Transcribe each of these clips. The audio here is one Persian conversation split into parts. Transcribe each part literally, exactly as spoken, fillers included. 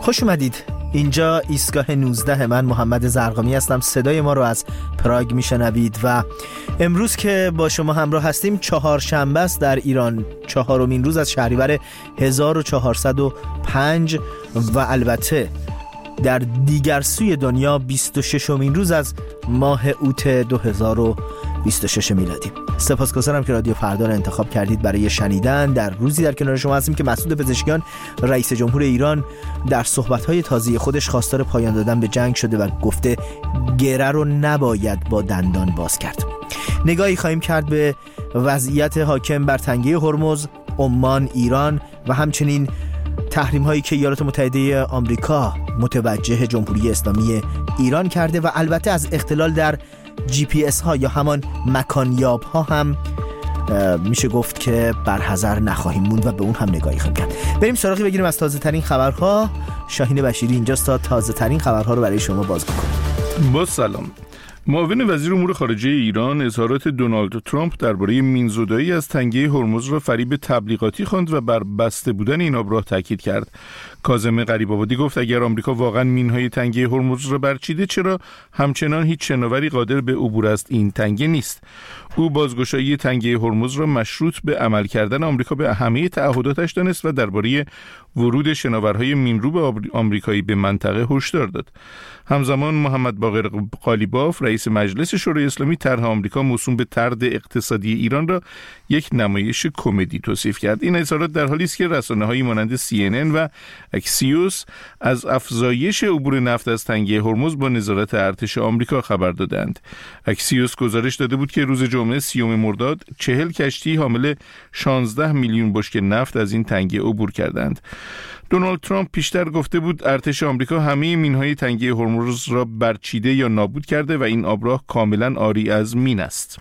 خوش اومدید. اینجا ایستگاه نوزده، من محمد زرقامی هستم. صدای ما رو از پراگ میشنوید و امروز که با شما همراه هستیم چهارشنبه است در ایران، چهارمین روز از شهریور هزار و چهارصد و پنج و البته در دیگر سوی دنیا بیست و ششمین روز از ماه اوت دو هزار و بیست و شش میلادی. سپاسگزارم که رادیو فردا رو انتخاب کردید برای شنیدن. در روزی در کنار شما هستیم که مسعود پزشکیان رئیس جمهور ایران در صحبت‌های تازه خودش خواستار پایان دادن به جنگ شده و گفته گره رو نباید با دندان باز کرد. نگاهی خواهیم کرد به وضعیت حاکم بر تنگه هرمز، عمان، ایران و همچنین تحریم هایی که ایالات متحده آمریکا متوجه جمهوری اسلامی ایران کرده و البته از اختلال در جی پی اس ها یا همان مکانیاب ها هم میشه گفت که برحذر نخواهیم موند و به اون هم نگاهی خواهیم کرد. بریم سراغی بگیریم از تازه ترین خبرها. شاهین بشیری اینجاست تا تازه ترین خبرها رو برای شما باز بکنه. با سلام. معاون وزیر امور خارجه ایران اظهارات دونالد ترامپ درباره مینزودایی از تنگه هرمز را فریب تبلیغاتی خواند و بر بسته بودن این آبراه تاکید کرد. کاظم غریب‌آبادی گفت اگر آمریکا واقعا مینهای تنگه هرمز را برچیده، چرا همچنان هیچ شناوری قادر به عبور از این تنگه نیست؟ او بازگشایی تنگه هرمز را مشروط به عمل کردن آمریکا به همه تعهداتش دانست و درباره ورود شناورهای مینرو آمریکایی به منطقه هشدار داد. همزمان محمد باقر قالیباف رئیس مجلس شورای اسلامی طرح آمریکا موسوم به طرد اقتصادی ایران را یک نمایش کمدی توصیف کرد. این اظهارات در حالی است که رسانه‌هایی مانند سی ان ان و اکسیوس از افزایش عبور نفت از تنگه هرمز با نظارت ارتش آمریکا خبر دادند. اکسیوس گزارش داده بود که روز جمعه سیوم مرداد چهل کشتی حامل شانزده میلیون بشکه نفت از این تنگه عبور کردند. دونالد ترامپ پیشتر گفته بود ارتش آمریکا همه مینهای تنگه هرمز را برچیده یا نابود کرده و این آبراه کاملا عاری از مین است.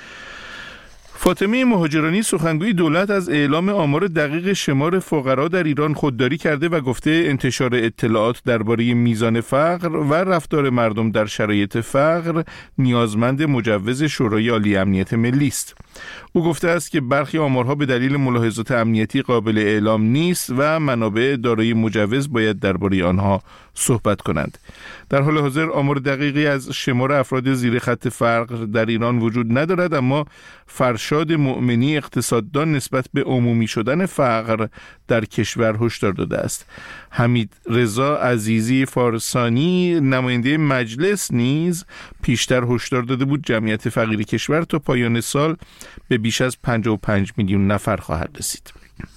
فاطمه مهاجرانی سخنگوی دولت از اعلام آمار دقیق شمار فقرا در ایران خودداری کرده و گفته انتشار اطلاعات درباره میزان فقر و رفتار مردم در شرایط فقر نیازمند مجوز شورای عالی امنیت ملی است. او گفته است که برخی آمارها به دلیل ملاحظات امنیتی قابل اعلام نیست و منابع دارای مجوز باید درباره آنها صحبت کنند. در حال حاضر آمار دقیقی از شمار افراد زیر خط فقر در ایران وجود ندارد، اما فرشاد مؤمنی اقتصاددان نسبت به عمومی شدن فقر در کشور هشدار داده است. حمید رضا عزیزی فارسانی نماینده مجلس نیز پیشتر هشدار داده بود جمعیت فقیر کشور تا پایان سال به بیش از پنجاه و پنج میلیون نفر خواهد رسید.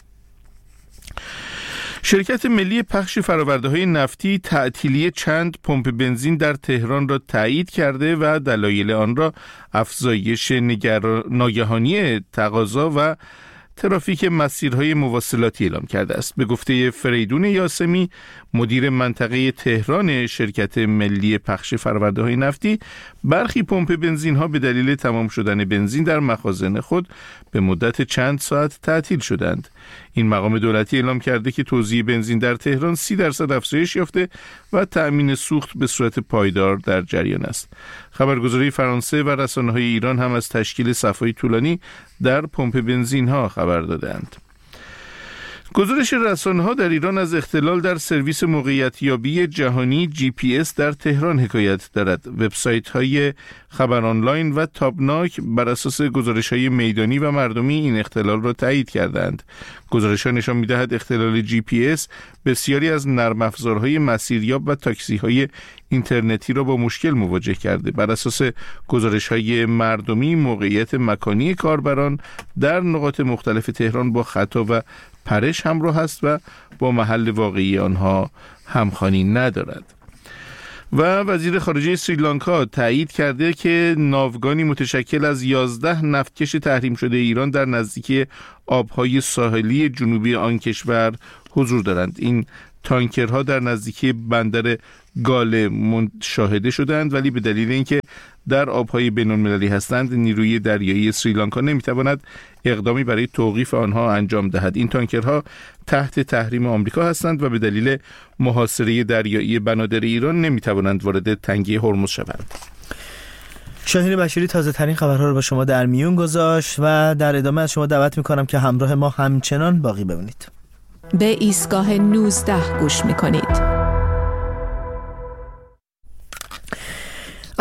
شرکت ملی پخش فرآورده‌های نفتی تعطیلی چند پمپ بنزین در تهران را تایید کرده و دلایل آن را افزایش ناگهانی تقاضا و ترافیک مسیرهای مواصلاتی اعلام کرده است. به گفته فریدون یاسمی مدیر منطقه تهران شرکت ملی پخش فرآورده‌های نفتی، برخی پمپ بنزین ها به دلیل تمام شدن بنزین در مخازن خود به مدت چند ساعت تعطیل شدند. این مقام دولتی اعلام کرده که توزیع بنزین در تهران سی درصد افزایش یافته و تأمین سوخت به صورت پایدار در جریان است. خبرگزاری فرانسه و رسانه‌های ایران هم از تشکیل صف‌های طولانی در پمپ بنزین ها خبر دادند. گزارش رسانه‌ها در ایران از اختلال در سرویس موقعیتیابی جهانی جی پی اس در تهران حکایت دارد. وبسایت‌های خبر آنلاین و تابناک بر اساس گزارش‌های میدانی و مردمی این اختلال را تایید کردند. گزارش‌ها نشان می‌دهد اختلال جی پی اس بسیاری از نرم افزارهای مسیریاب و تاکسی‌های اینترنتی را با مشکل مواجه کرده. بر اساس گزارش‌های مردمی موقعیت مکانی کاربران در نقاط مختلف تهران با خطا و پرش همراه است و با محل واقعی آنها همخوانی ندارد. و وزیر خارجه سریلانکا تایید کرده که ناوگانی متشکل از یازده نفتکش تحریم شده ایران در نزدیکی آبهای ساحلی جنوبی آن کشور حضور دارند. این تانکرها در نزدیکی بندر گاله مشاهده شدند، ولی به دلیل اینکه در آبهای بین‌المللی هستند نیروی دریایی سریلانکا نمیتواند اقدامی برای توقیف آنها انجام دهد. این تانکرها تحت تحریم آمریکا هستند و به دلیل محاصره دریایی بنادر ایران نمیتوانند وارد تنگه هرمز شوند. شاهین بشیری تازه ترین خبرها رو با شما در میون گذاشت و در ادامه از شما دعوت میکنم که همراه ما همچنان باقی بمونید. به ایستگاه نوزده گوش میکنید.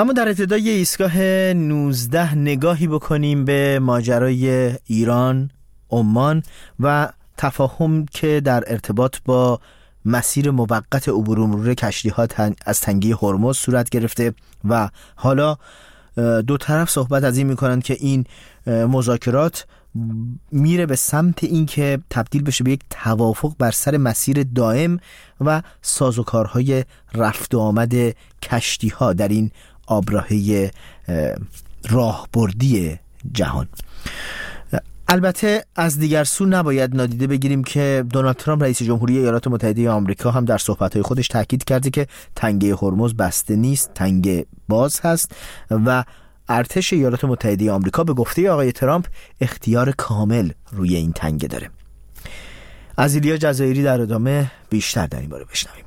اما در ابتدای ایستگاه نوزده نگاهی بکنیم به ماجرای ایران، عمان و تفاهم که در ارتباط با مسیر موقت عبور و مرور کشتی‌ها از تنگه هرمز صورت گرفته و حالا دو طرف صحبت از این میکنن که این مذاکرات میره به سمت این که تبدیل بشه به یک توافق بر سر مسیر دائم و سازوکارهای رفت و آمد کشتی‌ها در این آبراهه راهبردی جهان. البته از دیگر سو نباید نادیده بگیریم که دونالد ترامپ رئیس جمهوری ایالات متحده آمریکا هم در صحبت‌های خودش تاکید کرده که تنگه هرمز بسته نیست، تنگه باز هست و ارتش ایالات متحده آمریکا به گفته آقای ترامپ اختیار کامل روی این تنگه داره. از ایلیا جزایری در ادامه بیشتر در این باره بشنویم.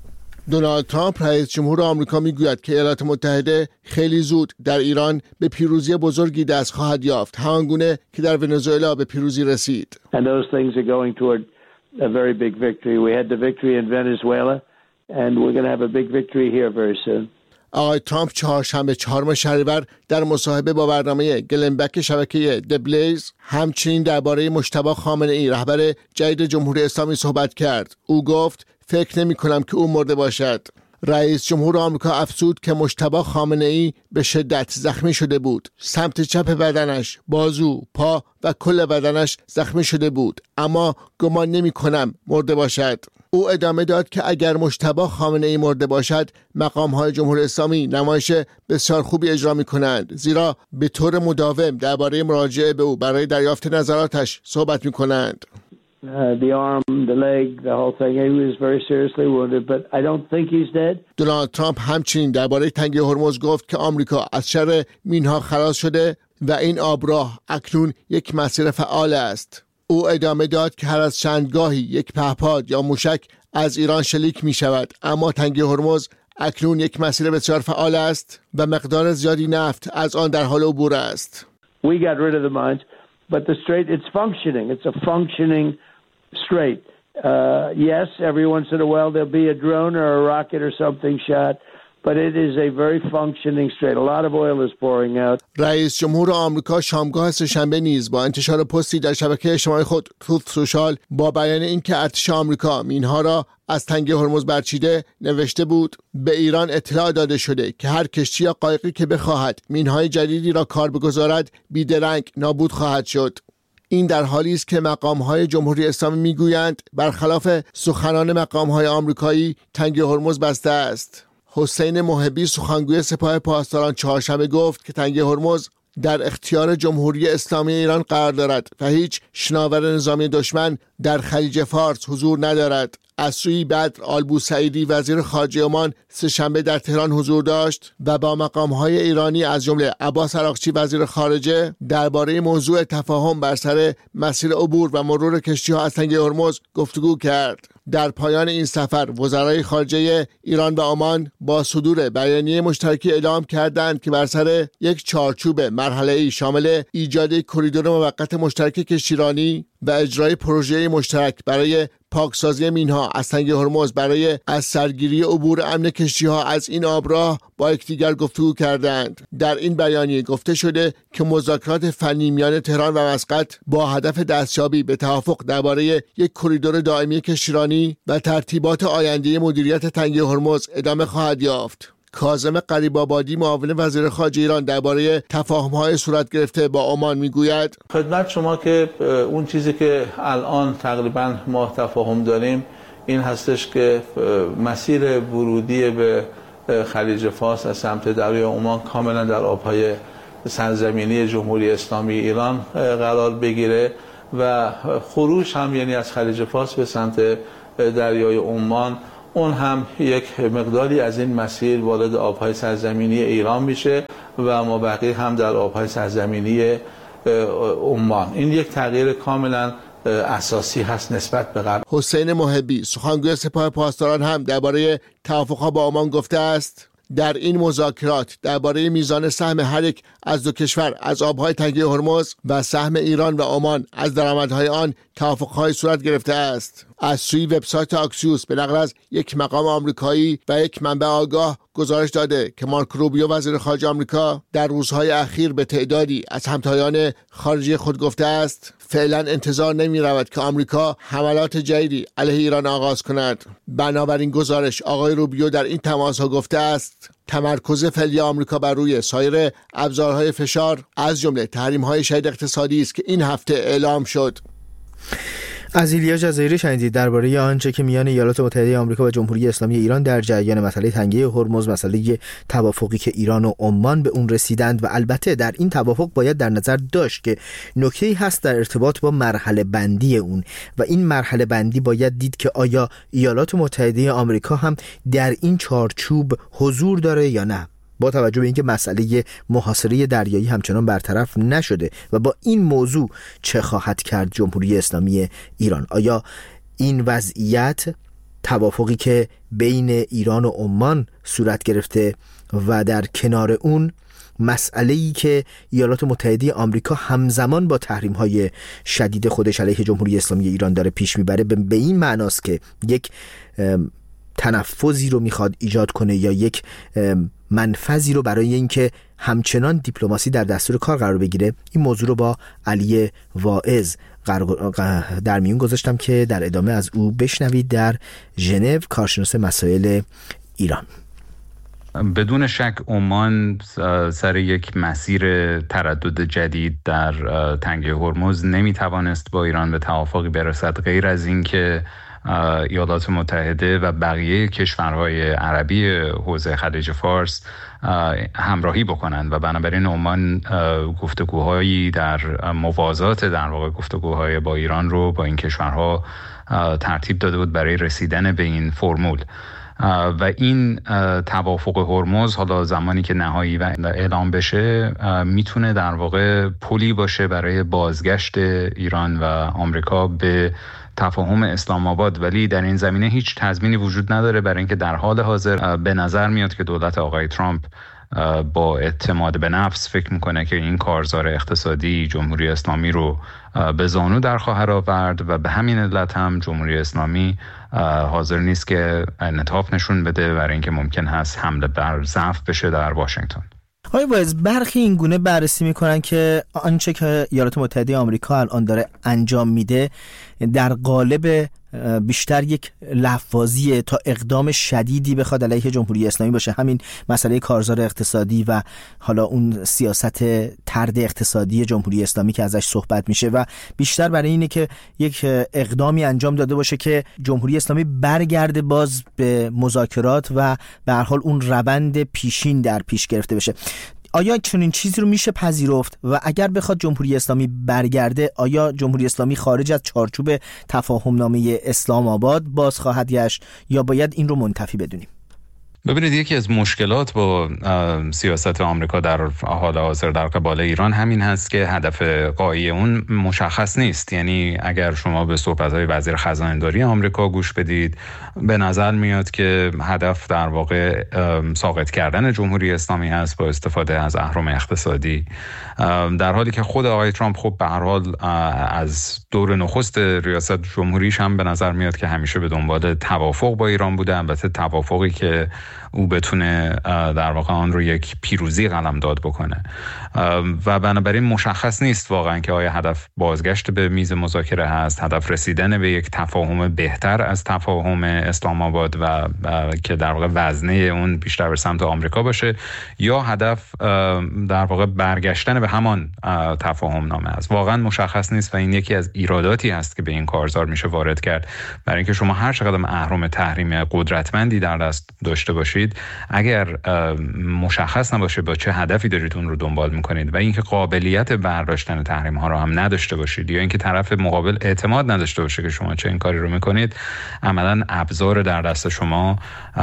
دونالد ترامپ رئیس جمهور آمریکا میگوید که ایالات متحده خیلی زود در ایران به پیروزی بزرگی دست خواهد یافت، همانگونه که در ونزوئلا به پیروزی رسید. And those things are going toward a very big victory. We had the victory in Venezuela and we're going to have a big victory here very soon. آقای ترامپ چهارشنبه چهارم شهریور در مصاحبه با برنامه گلنبک شبکه دبلیز همچنین درباره مجتبی خامنه‌ای رهبر جدید جمهوری اسلامی صحبت کرد. او گفت فکر نمی کنم که او مرده باشد. رئیس جمهور آمریکا افزود که مجتبی خامنه‌ای به شدت زخمی شده بود. سمت چپ بدنش، بازو، پا و کل بدنش زخمی شده بود، اما گمان نمی کنم مرده باشد. او ادامه داد که اگر مجتبی خامنه‌ای مرده باشد، مقام‌های جمهوری اسلامی نمایش بسیار خوبی اجرا می‌کنند، زیرا به طور مداوم درباره مراجعه به او برای دریافت نظراتش صحبت می‌کنند. Uh, the arm, the leg, the whole thing. He was very seriously wounded, but I don't think he's dead. دونالد ترامپ همچنین درباره تنگه هرمز گفت که آمریکا از شر مینها خلاص شده و این آبراه اکنون یک مسیر فعال است. او ادامه داد که هر از چندگاهی یک پهپاد یا موشک از ایران شلیک می شود، اما تنگه هرمز اکنون یک مسیر بسیار فعال است و مقدار زیادی نفت از آن در حال عبور است. We got rid of the mines, but the strait, it's functioning. It's a functioning strait. Uh, yes, every once in a while there'll be a drone or a rocket or something shot, but it is a very functioning strait. A lot of oil is pouring out. رئیس جمهور آمریکا شامگاه سه‌شنبه نیز با انتشار پستی در شبکه اجتماعی خود تروت سوشال با بیان اینکه ارتش آمریکا مینها را از تنگه هرمز برچیده نوشته بود به ایران اطلاع داده شده که هر کشتی یا قایقی که بخواهد مینهای جدیدی را کار بگذارد بیدرنگ نابود خواهد شد. این در حالی است که مقام‌های جمهوری اسلامی میگویند برخلاف سخنان مقام‌های آمریکایی تنگه هرمز بسته است. حسین محبی سخنگوی سپاه پاسداران چهارشنبه گفت که تنگه هرمز در اختیار جمهوری اسلامی ایران قرار دارد و هیچ شناور نظامی دشمن در خلیج فارس حضور ندارد. از سوی بدر آلبوسعیدی وزیر خارجه عمان سه‌شنبه در تهران حضور داشت و با مقام‌های ایرانی از جمله عباس عراقچی وزیر خارجه درباره موضوع تفاهم بر سر مسیر عبور و مرور کشتی‌ها از تنگه هرمز گفتگو کرد. در پایان این سفر وزرای خارجه ایران و عمان با صدور بیانیه مشترکی اعلام کردند که بر سر یک چارچوب مرحله‌ای شامل ایجاد کریدور موقت مشترک کشتیرانی و اجرای پروژه مشترک برای پاکسازی مینها از تنگه هرمز برای از سرگیری عبور امن کشتی‌ها از این آبراه با یکدیگر گفتگو کردند. در این بیانیه گفته شده که مذاکرات فنی میان تهران و مسقط با هدف دستیابی به توافق درباره یک کریدور دائمی کشتیرانی و ترتیبات آینده مدیریت تنگه هرمز ادامه خواهد یافت. کاظم غریب‌آبادی معاون وزیر خارجه ایران درباره تفاهم‌های صورت گرفته با عمان میگوید خدمت شما که اون چیزی که الان تقریبا ما تفاهم داریم این هستش که مسیر ورودی به خلیج فارس از سمت دریای عمان کاملا در آب‌های سرزمینی جمهوری اسلامی ایران قرار بگیره و خروج هم یعنی از خلیج فارس به سمت دریای عمان اون هم یک مقداری از این مسیر وارد آبهای سرزمینی ایران میشه و مابقی هم در آبهای سرزمینی عمان. این یک تغییر کاملا اساسی هست نسبت به قبل. حسین محبی سخنگوی سپاه پاسداران هم درباره توافق‌ها با عمان گفته است در این مذاکرات درباره میزان سهم هر یک از دو کشور از آبهای تنگه هرمز و سهم ایران و عمان از درآمدهای آن توافق‌های صورت گرفته است. از سوی وبسایت آکسیوس به نقل از یک مقام آمریکایی و یک منبع آگاه گزارش داده که مارک روبیو وزیر خارجه آمریکا در روزهای اخیر به تعدادی از همتایان خارجی خود گفته است فعلا انتظار نمی رود که آمریکا حملات جدیدی علیه ایران آغاز کند. بنابراین گزارش آقای روبیو در این تماس‌ها گفته است تمرکز فعلی آمریکا بر روی سایر ابزارهای فشار از جمله تحریم‌های شدید اقتصادی است که این هفته اعلام شد. از ایلیا جزایری شنیدید درباره آنچه که میان ایالات متحده آمریکا و جمهوری اسلامی ایران در جریان مسئله تنگه هرمز، مسئله توافقی که ایران و عمان به اون رسیدند و البته در این توافق باید در نظر داشت که نکته‌ای هست در ارتباط با مرحله بندی اون و این مرحله بندی باید دید که آیا ایالات متحده آمریکا هم در این چارچوب حضور داره یا نه، با توجه به اینکه مسئله محاصره دریایی همچنان برطرف نشده و با این موضوع چه خواهد کرد جمهوری اسلامی ایران. آیا این وضعیت توافقی که بین ایران و عمان صورت گرفته و در کنار اون مسئله‌ای که ایالات متحده آمریکا همزمان با تحریم‌های شدید خودش علیه جمهوری اسلامی ایران داره پیش میبره به این معناست که یک تنفذی رو میخواد ایجاد کنه یا یک منفذی رو برای اینکه همچنان دیپلماسی در دستور کار قرار بگیره. این موضوع رو با علی واعظ در میون گذاشتم که در ادامه از او بشنوید در ژنو، کارشناس مسائل ایران. بدون شک عمان سر یک مسیر تردد جدید در تنگه هرمز نمیتوانست با ایران به توافقی برسد غیر از این که ایالات متحده و بقیه کشورهای عربی حوزه خلیج فارس همراهی بکنند و بنابراین عمان گفتگوهایی در موازات در واقع گفتگوهای با ایران رو با این کشورها ترتیب داده بود برای رسیدن به این فرمول و این توافق هرمز حالا زمانی که نهایی و اعلام بشه میتونه در واقع پلی باشه برای بازگشت ایران و آمریکا به تفاهم اسلام آباد، ولی در این زمینه هیچ تضمینی وجود نداره برای اینکه در حال حاضر به نظر میاد که دولت آقای ترامپ با اعتماد به نفس فکر میکنه که این کارزار اقتصادی جمهوری اسلامی رو به زانو در خواهد آورد و به همین علت هم جمهوری اسلامی حاضر نیست که انعطاف نشون بده برای اینکه ممکن هست حمله بر ضعف بشه در واشنگتن. آقای واعظ، برخی این گونه بررسی میکنن که آنچه که ایالات متحده آمریکا الان داره انجام میده در قالب بیشتر یک لفاظیه تا اقدام شدیدی بخواد علیه جمهوری اسلامی باشه، همین مسئله کارزار اقتصادی و حالا اون سیاست طرد اقتصادی جمهوری اسلامی که ازش صحبت میشه و بیشتر برای اینه که یک اقدامی انجام داده باشه که جمهوری اسلامی برگرده باز به مذاکرات و به هر حال اون روند پیشین در پیش گرفته بشه. آیا چنین چیزی رو میشه پذیرفت و اگر بخواد جمهوری اسلامی برگرده آیا جمهوری اسلامی خارج از چارچوب تفاهم نامه اسلام آباد باز خواهد گشت یا باید این رو منتفی بدونیم؟ ببینید، یکی از مشکلات با سیاست آمریکا در حال حاضر در قبال ایران همین هست که هدف غایی اون مشخص نیست. یعنی اگر شما به صحبت‌های وزیر خزانه‌داری آمریکا گوش بدید به نظر میاد که هدف در واقع ساقط کردن جمهوری اسلامی هست با استفاده از اهرم اقتصادی، در حالی که خود آقای ترامپ خب به هر حال از دور نخست ریاست جمهوریش هم به نظر میاد که همیشه به دنبال توافق با ایران بوده، البته توافقی که او بتونه در واقع آن رو یک پیروزی قلمداد بکنه و بنابراین مشخص نیست واقعا که آیا هدف بازگشت به میز مذاکره هست، هدف رسیدن به یک تفاهم بهتر از تفاهم اسلام آباد و که در واقع وزنه اون بیشتر به سمت آمریکا باشه، یا هدف در واقع برگشتن به همان تفاهم نامه است. واقعا مشخص نیست و این یکی از ایراداتی هست که به این کارزار میشه وارد کرد، برای اینکه شما هر چقدر اهرم تحریم قدرتمندی در دست داشته باشید اگر مشخص نباشه با چه هدفی دارید اون رو دنبال میکنید و اینکه قابلیت برداشتن تحریم ها رو هم نداشته باشید یا اینکه طرف مقابل اعتماد نداشته باشه که شما چه این کاری رو میکنید، عملا ابزار در دست شما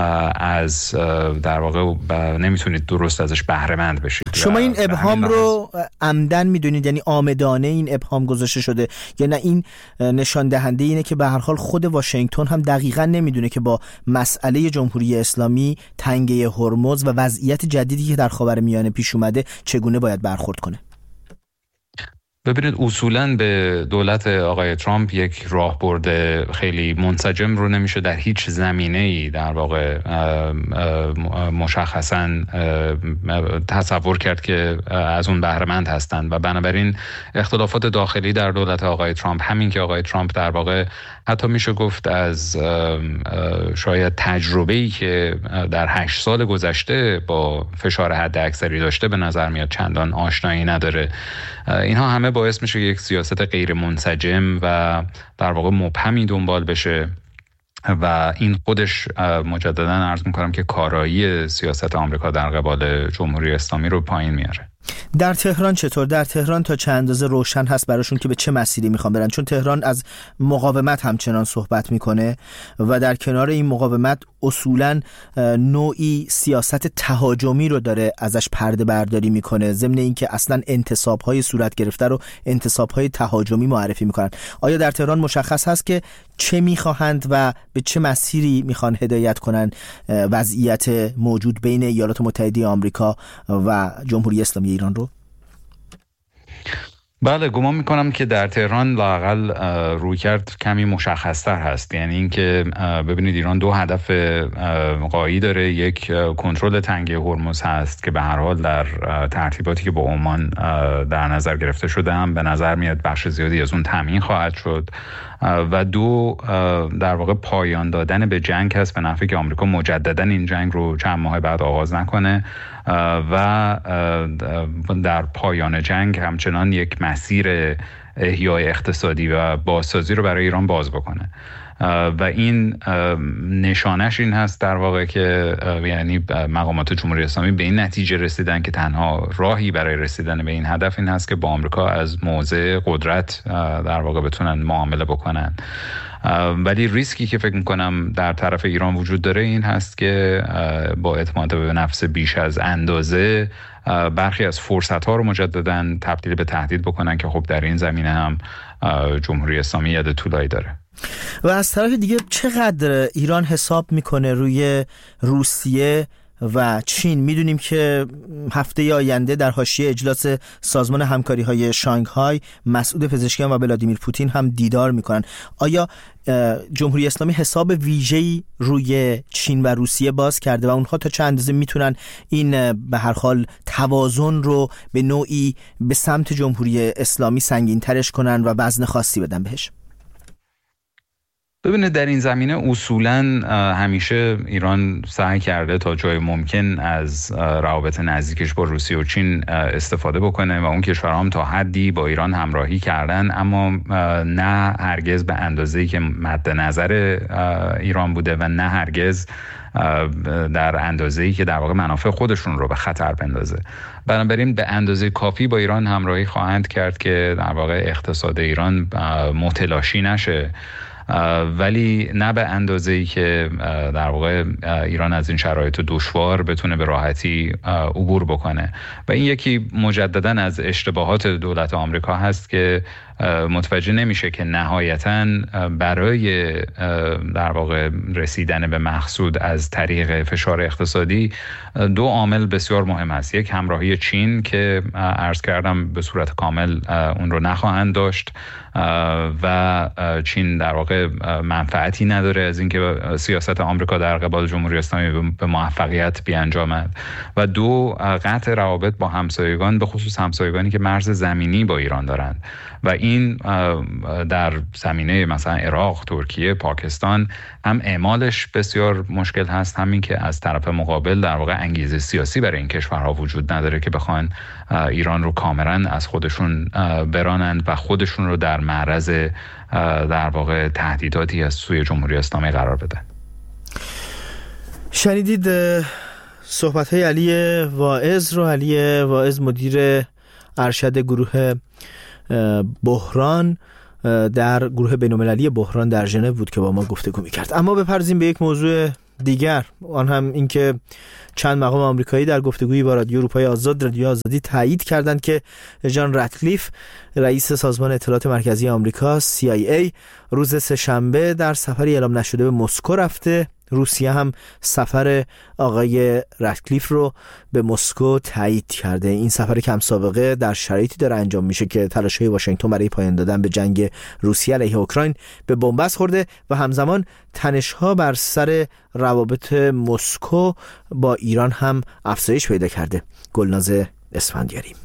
از در واقع نمیتونید درست ازش بهره مند بشید. شما این ابهام رو عمدن میدونید، یعنی آمدانه این ابهام گذاشته شده یا نه این نشان دهنده اینه که به هر حال خود واشنگتن هم دقیقاً نمیدونه که با مسئله جمهوری اسلامی، تنگه هرمز و وضعیت جدیدی که در خاورمیانه پیش اومده چگونه باید برخورد کنه؟ ببینید اصولاً به دولت آقای ترامپ یک راهبرد خیلی منسجم رو نمیشه در هیچ زمینه‌ای در واقع مشخصاً تصور کرد که از اون بهره‌مند هستند و بنابراین اختلافات داخلی در دولت آقای ترامپ، همین که آقای ترامپ در واقع حتی میشه گفت از شاید تجربه‌ای که در هشت سال گذشته با فشار حد اکثری داشته به نظر میاد چندان آشنایی نداره. اینها همه باعث میشه یک سیاست غیر منسجم و در واقع مبهمی دنبال بشه و این خودش مجددا عرض میکنم که کارایی سیاست آمریکا در قبال جمهوری اسلامی رو پایین میاره. در تهران چطور؟ در تهران تا چه اندازه روشن هست براشون که به چه مسیری میخوان برن؟ چون تهران از مقاومت همچنان صحبت میکنه و در کنار این مقاومت اصولاً نوعی سیاست تهاجمی رو داره ازش پرده برداری میکنه، ضمن اینکه اصلاً انتصاب‌های صورت گرفته رو انتصاب‌های تهاجمی معرفی میکنن. آیا در تهران مشخص هست که چه میخواهند و به چه مسیری میخوان هدایت کنن وضعیت موجود بین ایالات متحده آمریکا و جمهوری اسلامی ایران رو؟ بله، گمان میکنم که در تهران لااقل رویکرد کمی مشخص‌تر هست. یعنی اینکه ببینید ایران دو هدف غایی داره. یک، کنترل تنگه هرمز هست که به هر حال در ترتیباتی که با عمان در نظر گرفته شده هم به نظر میاد بخش زیادی از اون تامین خواهد شد و دو، در واقع پایان دادن به جنگ هست به نفعی که آمریکا مجددا این جنگ رو چند ماه بعد آغاز نکنه و در پایان جنگ همچنان یک مسیر احیای اقتصادی و بازسازی رو برای ایران باز بکنه و این نشانش این هست در واقع که یعنی مقامات جمهوری اسلامی به این نتیجه رسیدن که تنها راهی برای رسیدن به این هدف این هست که با آمریکا از موضع قدرت در واقع بتونن معامله بکنن. ولی ریسکی که فکر میکنم در طرف ایران وجود داره این هست که با اعتماد به نفس بیش از اندازه برخی از فرصت‌ها رو مجدداً تبدیل به تهدید بکنن که خب در این زمینه هم جمهوری اسلامی ید طولایی داره. و از طرف دیگه چقدر ایران حساب میکنه روی روسیه و چین؟ میدونیم که هفته آینده در حاشیه اجلاس سازمان همکاری‌های شانگهای مسعود پزشکیان و ولادیمیر پوتین هم دیدار میکنن. آیا جمهوری اسلامی حساب ویژه‌ای روی چین و روسیه باز کرده و اونها تا چه اندازه میتونن این به هر حال توازن رو به نوعی به سمت جمهوری اسلامی سنگین‌ترش کنن و وزن خاصی بدن بهش؟ ببینید در این زمینه اصولاً همیشه ایران سعی کرده تا جای ممکن از روابط نزدیکش با روسیه و چین استفاده بکنه و اون کشورها هم تا حدی با ایران همراهی کردن، اما نه هرگز به اندازه‌ای که مد نظر ایران بوده و نه هرگز در اندازه‌ای که در واقع منافع خودشون رو به خطر بندازه. بنابراین به اندازه کافی با ایران همراهی خواهند کرد که در واقع اقتصاد ایران متلاشی نشه، ولی نه به اندازه‌ای که در واقع ایران از این شرایط دشوار بتونه به راحتی عبور بکنه. و این یکی مجدداً از اشتباهات دولت آمریکا هست که متوجه نمیشه که نهایتاً برای در واقع رسیدن به مقصود از طریق فشار اقتصادی دو عامل بسیار مهم است. یک، همراهی چین که عرض کردم به صورت کامل اون رو نخواهند داشت و چین در واقع منفعتی نداره از اینکه سیاست آمریکا در قبال جمهوری اسلامی به موفقیت بیانجامد. و دو، قطع روابط با همسایگان، به خصوص همسایگانی که مرز زمینی با ایران دارند و این در زمینه مثلا عراق، ترکیه، پاکستان هم اعمالش بسیار مشکل هست، همین که از طرف مقابل در واقع انگیزه سیاسی برای این کشورها وجود نداره که بخوان ایران رو کاملا از خودشون برانند و خودشون رو در معرض در واقع تهدیداتی از سوی جمهوری اسلامی قرار بدن. شنیدید صحبت‌های علی واعظ رو. علی واعظ مدیر ارشد گروه بحران در گروه بین‌المللی بحران در ژنو بود که با ما گفتگو می‌کرد. اما بپردازیم به یک موضوع دیگر، آن هم اینکه چند مقام آمریکایی در گفتگویی با رادیو اروپای آزاد، رادیو آزادی، تایید کردند که جان راتکلیف، رئیس سازمان اطلاعات مرکزی آمریکا سی آی ای، روز سه‌شنبه در سفری اعلام نشده به مسکو رفته روسیه هم سفر آقای راتکلیف رو به مسکو تایید کرده. این سفر کم سابقه در شرایطی داره انجام میشه که تلاش‌های واشنگتن برای پایان دادن به جنگ روسیه علیه اوکراین به بنبست خورده و همزمان تنش‌ها بر سر روابط مسکو با ایران هم افزایش پیدا کرده. گلناز اسفندیاری.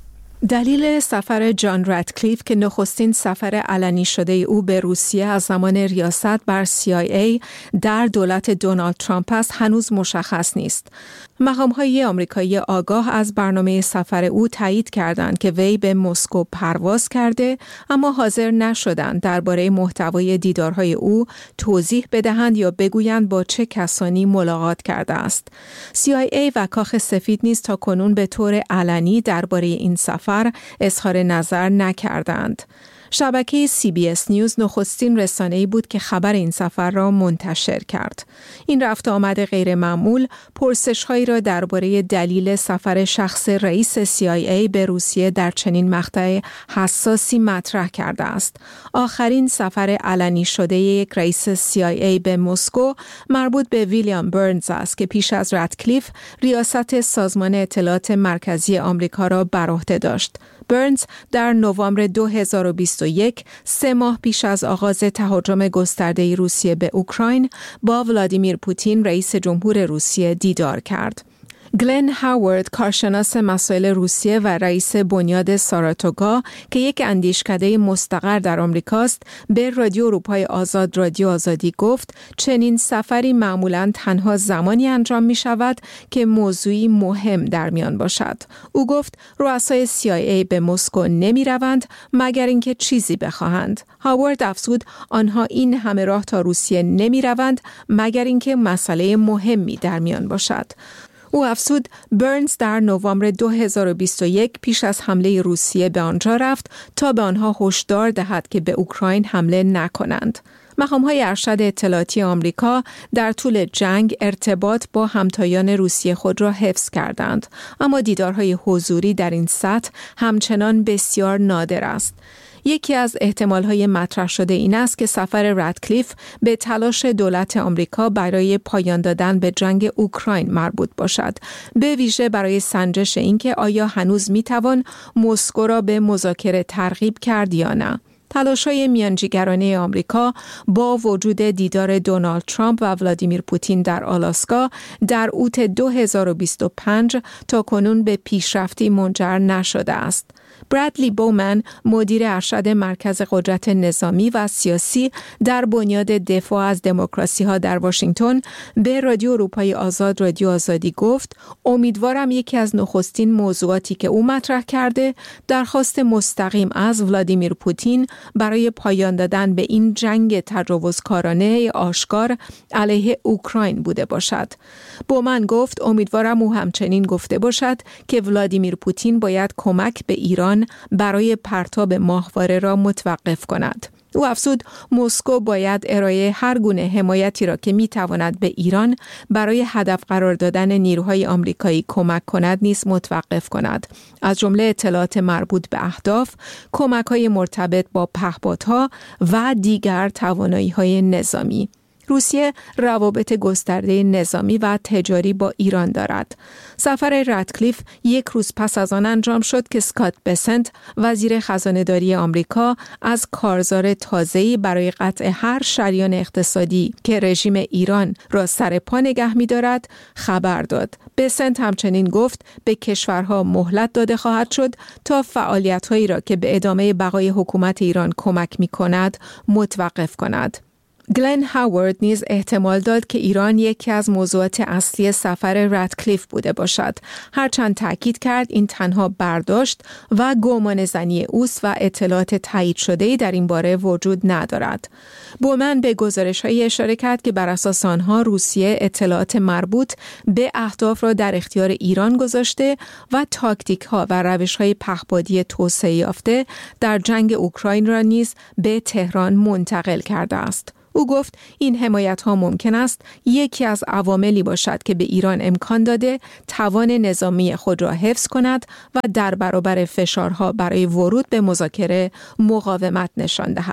دلیل سفر جان راتکلیف که نخستین سفر علنی شده او به روسیه از زمان ریاست بر سی آی ای در دولت دونالد ترامپ است هنوز مشخص نیست. مقام‌های آمریکایی آگاه از برنامه سفر او تایید کردند که وی به مسکو پرواز کرده، اما حاضر نشدند درباره محتوای دیدارهای او توضیح بدهند یا بگویند با چه کسانی ملاقات کرده است. سی آی ای و کاخ سفید نیز تا کنون به طور علنی درباره این سفر اظهار نظر نکردند. شبکه سی بی اس نیوز نخستین رسانه‌ای بود که خبر این سفر را منتشر کرد. این رفت آمد غیر معمول پرسش‌هایی را درباره دلیل سفر شخص رئیس سی آی ای به روسیه در چنین مقطع حساسی مطرح کرده است. آخرین سفر علنی شده یک رئیس سی آی ای به مسکو مربوط به ویلیام برنز است که پیش از راتکلیف ریاست سازمان اطلاعات مرکزی آمریکا را بر عهده داشت. برنز در نوامبر دو هزار و بیست و یک، سه ماه پیش از آغاز تهاجم گسترده روسیه به اوکراین، با ولادیمیر پوتین رئیس جمهور روسیه دیدار کرد. گلن هاوارد، کارشناس مسائل روسیه و رئیس بنیاد ساراتوگا که یک اندیشکده مستقر در آمریکاست، به رادیو اروپای آزاد رادیو آزادی گفت چنین سفری معمولاً تنها زمانی انجام می شود که موضوعی مهم در میان باشد. او گفت رؤسای سی آی ای به مسکو نمی روند مگر اینکه چیزی بخواهند. هاوارد افزود آنها این همه راه تا روسیه نمی روند مگر اینکه مسئله مهمی در میان باشد. او افزود برنز در نوامبر دو هزار و بیست و یک پیش از حمله روسیه به آنجا رفت تا به آنها هشدار دهد که به اوکراین حمله نکنند. مقام‌های ارشد اطلاعاتی آمریکا در طول جنگ ارتباط با همتایان روسیه خود را حفظ کردند، اما دیدارهای حضوری در این سطح همچنان بسیار نادر است. یکی از احتمال‌های مطرح شده این است که سفر راتکلیف به تلاش دولت آمریکا برای پایان دادن به جنگ اوکراین مربوط باشد، به ویژه برای سنجش اینکه آیا هنوز می‌توان مسکو را به مذاکره ترغیب کرد یا نه. تلاش‌های میانجیگرانه آمریکا با وجود دیدار دونالد ترامپ و ولادیمیر پوتین در آلاسکا در اوت دو هزار و بیست و پنج تا کنون به پیشرفتی منجر نشده است. برادلی بومن، مدیر ارشد مرکز قدرت نظامی و سیاسی در بنیاد دفاع از دموکراسی‌ها در واشنگتن، به رادیو اروپای آزاد رادیو آزادی گفت امیدوارم یکی از نخستین موضوعاتی که او مطرح کرده درخواست مستقیم از ولادیمیر پوتین برای پایان دادن به این جنگ تجاوزکارانه آشکار علیه اوکراین بوده باشد. بومن گفت امیدوارم او همچنین گفته باشد که ولادیمیر پوتین باید کمک به ایران برای پرتاب ماهواره را متوقف کند. او افزود مسکو باید ارائه هر گونه حمایتی را که میتواند به ایران برای هدف قرار دادن نیروهای آمریکایی کمک کند نیز متوقف کند، از جمله اطلاعات مربوط به اهداف، کمک‌های مرتبط با پهپادها و دیگر توانایی‌های نظامی. روسیه روابط گسترده نظامی و تجاری با ایران دارد. سفر راتکلیف یک روز پس از آن انجام شد که اسکات بسنت، وزیر خزانه‌داری آمریکا، از کارزار تازه‌ای برای قطع هر شریان اقتصادی که رژیم ایران را سر پا نگه می‌دارد خبر داد. بسنت همچنین گفت به کشورها مهلت داده خواهد شد تا فعالیت‌هایی را که به ادامه بقای حکومت ایران کمک می‌کند متوقف کند. گلن هاوارد نیز احتمال داد که ایران یکی از موضوعات اصلی سفر راتکلیف بوده باشد، هرچند تاکید کرد این تنها برداشت و گمان زنی اوست و اطلاعات تایید شده‌ای در این باره وجود ندارد. بومن به گزارش‌های اشاره کرد که بر اساس آنها روسیه اطلاعات مربوط به اهداف را در اختیار ایران گذاشته و تاکتیک‌ها و روش‌های پهپادی توسعه یافته در جنگ اوکراین را نیز به تهران منتقل کرده است. او گفت این حمایت‌ها ممکن است یکی از عواملی باشد که به ایران امکان داده توان نظامی خود را حفظ کند و در برابر فشارها برای ورود به مذاکره مقاومت نشان دهد.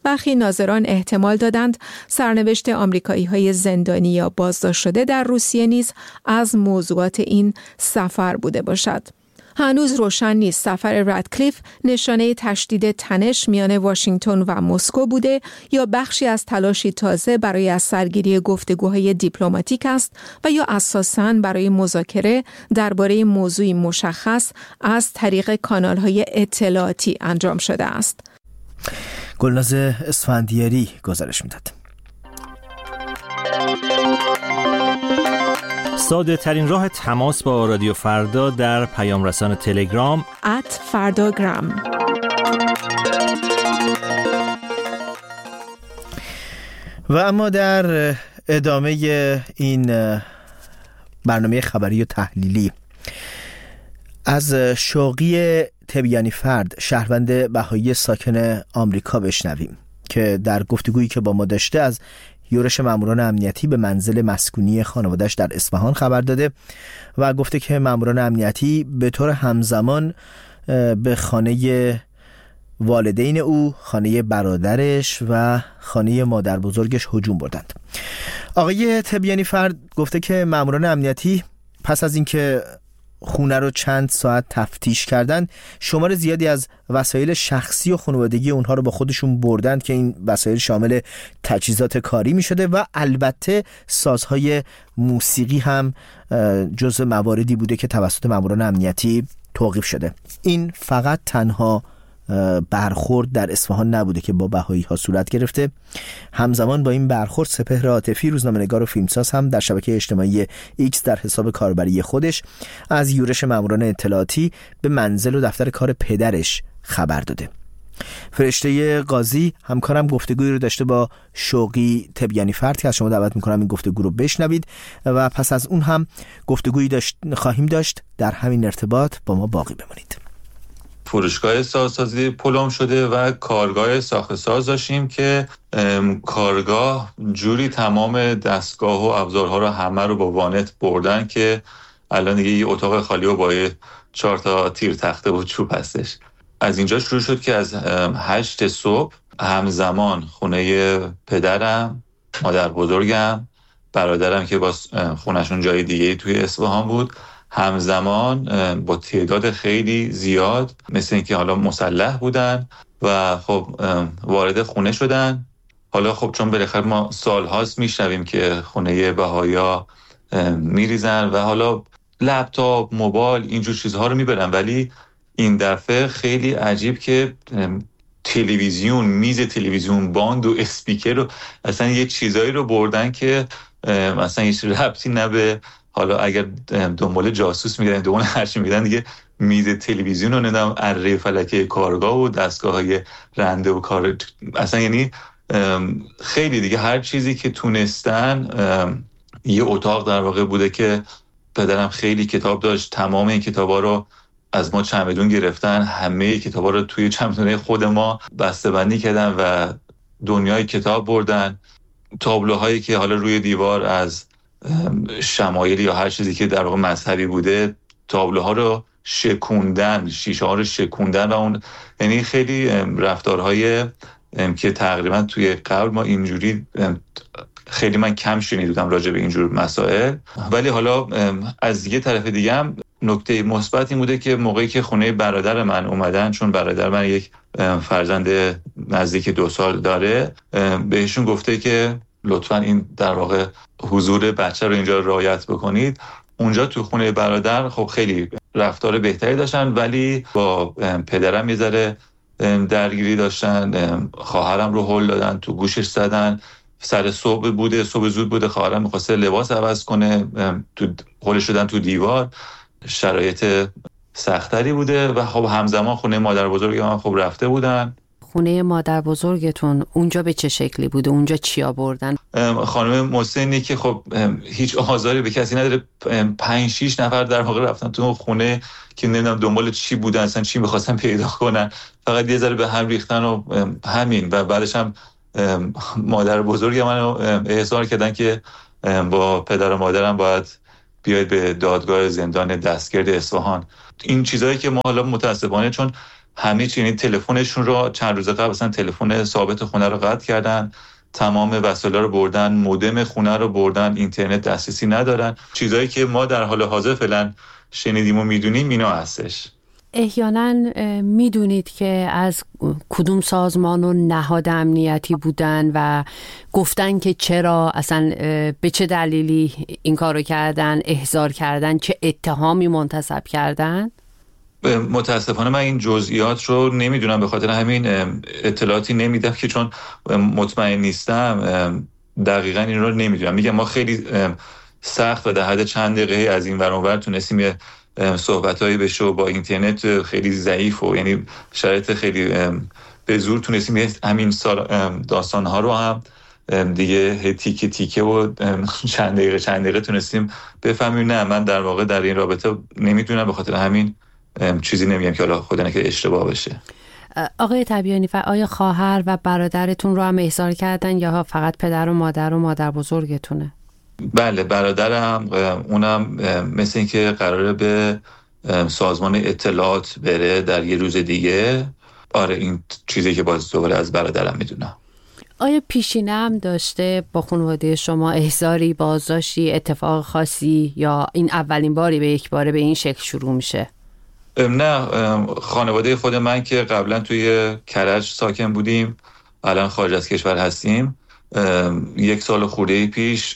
برخی ناظران احتمال دادند سرنوشت آمریکایی‌های زندانی یا بازداشت شده در روسیه نیز از موضوعات این سفر بوده باشد. هنوز روشن نیست سفر رادکلیف نشانه تشدید تنش میان واشنگتن و مسکو بوده یا بخشی از تلاشی تازه برای از سرگیری گفتگوهای دیپلماتیک است و یا اساساً برای مذاکره درباره موضوعی مشخص از طریق کانال‌های اطلاعاتی انجام شده است. گلناز اسفندیاری گزارش میداد. ساده ترین راه تماس با رادیو فردا در پیام رسان تلگرام ات فرداگرام. و اما در ادامه این برنامه خبری و تحلیلی از شوقی تبیانی فرد، شهروند بهایی ساکن آمریکا، بشنویم که در گفتگویی که با ما داشته از یورش ماموران امنیتی به منزل مسکونی خانواده‌اش در اصفهان خبر داده و گفته که ماموران امنیتی به طور همزمان به خانه والدین او، خانه برادرش و خانه مادر بزرگش هجوم بردند. آقای تبیانی فرد گفته که ماموران امنیتی پس از اینکه خونه رو چند ساعت تفتیش کردن، شمار زیادی از وسایل شخصی و خانوادگی اونها رو با خودشون بردند که این وسایل شامل تجهیزات کاری می شده و البته سازهای موسیقی هم جزء مواردی بوده که توسط ماموران امنیتی توقیف شده. این فقط تنها برخورد در اصفهان نبوده که با بهایی ها صورت گرفته. همزمان با این برخورد سپهر عاطفی، روزنامه‌نگار و فیلمساز، هم در شبکه اجتماعی ایکس در حساب کاربری خودش از یورش ماموران اطلاعاتی به منزل و دفتر کار پدرش خبر داده. فرشته قاضی همکارم گفتگویی رو داشته با شوقی تبیانی فرد که از شما دعوت میکنم این گفتگو رو بشنوید و پس از اون هم گفتگویی داشت خواهیم داشت. در همین ارتباط با ما باقی بمانید. فروشگاه سازسازی پلم شده و کارگاه ساخت ساز داشتیم که کارگاه جوری تمام دستگاه و ابزارها رو همه رو با وانت بردن که الان دیگه یه اتاق خالی و با چهار تا تیر تخته و چوب هستش. از اینجا شروع شد که از هشت صبح همزمان خونه پدرم، مادر بزرگم، برادرم که با خونشون جای دیگه توی اصفهان بود، همزمان با تعداد خیلی زیاد مثل اینکه حالا مسلح بودن و خب وارد خونه شدن. حالا خب چون بالاخره ما سالهاست میشنویم که خونه بهایا میریزن و حالا لپتاپ، موبایل، اینجور چیزها رو میبرن، ولی این دفعه خیلی عجیب که تلویزیون، میز تلویزیون، باند و اسپیکر رو، اصلا یه چیزایی رو بردن که مثلا هیچ ربطی نبه. حالا اگر دنبال جاسوس میگردن، دنبال هرچی میگردن دیگه، میز تلویزیون رو ندم، اره فلکه کارگاه و دستگاه های رنده و کار، اصلا یعنی خیلی دیگه هر چیزی که تونستن. یه اتاق در واقع بوده که پدرم خیلی کتاب داشت، تمام این کتابا رو از ما چمدون گرفتن، همه کتابا رو توی چمدونه خود ما بسته‌بندی کردن و دنیای کتاب بردن. تابلوهایی که حالا روی دیوار از شمایل یا هر چیزی که در واقع مذهبی بوده، تابلوها رو شکوندن، شیشه ها رو شکوندن و اون، یعنی خیلی رفتارهای که تقریبا توی قبل ما اینجوری خیلی من کم شنیدم راجع به اینجور مسائل. ولی حالا از یه طرف دیگه هم نکته مثبت این بوده که موقعی که خونه برادر من اومدن، چون برادر من یک فرزند نزدیک دو سال داره، بهشون گفته که لطفاً این در واقع حضور بچه رو اینجا رعایت بکنید. اونجا تو خونه برادر خب خیلی رفتار بهتری داشتن، ولی با پدرم یه ذره درگیری داشتن. خواهرم رو هل دادن، تو گوشش زدن. سر صبح بوده، صبح زود بوده، خواهرم می‌خواسته لباس عوض کنه، تو هل شدن تو دیوار. شرایط سختری بوده و خب همزمان خونه مادر بزرگ من خب رفته بودن. خونه مادر بزرگتون اونجا به چه شکلی بوده؟ اونجا چیا بردن؟ خانم مسنی که خب هیچ آزاری به کسی نداره، پنج شیش نفر در واقع رفتن تو خونه که نمیدونم دنبال چی بودن، اصلا چی می‌خواستن پیدا کنن، فقط یه ذره به هم ریختن و همین. و بعدش هم مادر بزرگ منو احضار کردن که با پدر و مادرم باید بیاید به دادگاه زندان دستگرد اصفهان. این چیزایی که ما حالا متاسفانه چون همه چی، یعنی تلفنشون رو چند روز قبل مثلا تلفن ثابت خونه رو قطع کردن، تمام وسایل رو بردن، مودم خونه رو بردن، اینترنت دسترسی ندارن. چیزایی که ما در حال حاضر فعلا شنیدیم و میدونیم اینا هستش. احیانا میدونید که از کدوم سازمان و نهاد امنیتی بودن و گفتن که چرا اصلا به چه دلیلی این کارو کردن، احضار کردن، چه اتهامی منتسب کردن؟ متاسفانه من این جزئیات رو نمیدونم، به خاطر همین اطلاعاتی نمیدم که چون مطمئن نیستم دقیقاً این رو نمیدونم. میگم ما خیلی سخت و در حد چند دقیقه از این ور اون ور تونستیم صحبتایی بشه و با اینترنت خیلی ضعیف و یعنی شرایط خیلی به زور تونستیم همین داستان‌ها رو هم دیگه تیکه تیکه و چند دقیقه چند دقیقه تونستیم بفهمیم. نه من در واقع در این رابطه نمیدونم، به خاطر همین چیزی نمیگم که حالا خدا نکنه اشتباه بشه. آقای تبیانی فر، آیا خواهر و برادرتون رو هم احضار کردن یا فقط پدر و مادر و مادر بزرگتونه؟ بله برادرم، اونم مثل این که قراره به سازمان اطلاعات بره در یه روز دیگه. آره این چیزی که باز دوباره از برادرم میدونم. آیا پیشینه هم داشته با خانواده شما احضاری، بازداشتی، اتفاق خاصی، یا این اولین باری به یک باره به این شکل شروع میشه؟ نه، خانواده خود من که قبلا توی کرج ساکن بودیم، الان خارج از کشور هستیم. یک سال خورده پیش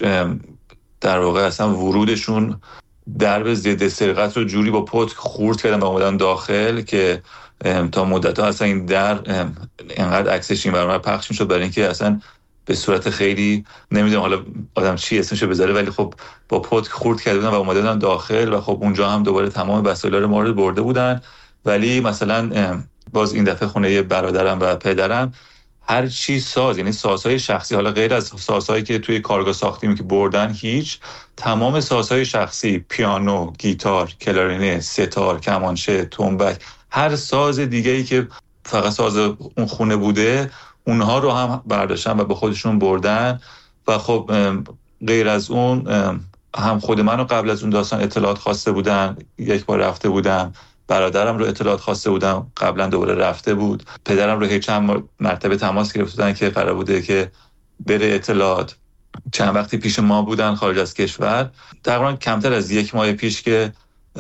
در واقع اصلا ورودشون درب ضد سرقت رو جوری با پتک خورد کردن و اومدن داخل که تا مدت ها اصلا این در اینقدر عکسش این برنامه پخش میشد برای اینکه اصلا به صورت خیلی نمیدونم حالا آدم چی اسمشو بذاره، ولی خب با پتک خورد کرده بودن و اومدن داخل و خب اونجا هم دوباره تمام وسایل رو مورد برده بودن. ولی مثلا باز این دفعه خونه برادرم و پدرم هر چی ساز، یعنی سازهای شخصی، حالا غیر از سازهایی که توی کارگاه ساختیم که بردن، هیچ، تمام سازهای شخصی، پیانو، گیتار، کلارینه، ستار، کمانچه، تنبک، هر ساز دیگه‌ای که فقط ساز اون خونه بوده اونها رو هم برداشتن و به خودشون بردن. و خب غیر از اون هم خود منو قبل از اون داستان اطلاعات خواسته بودن، یک بار رفته بودم، برادرم رو اطلاعات خواسته بودم، قبلا دوباره رفته بود، پدرم رو هیچ چند مرتبه تماس گرفتن که قرار بوده که بره اطلاعات. چند وقتی پیش ما بودن خارج از کشور، تقریبا کمتر از یک ماه پیش که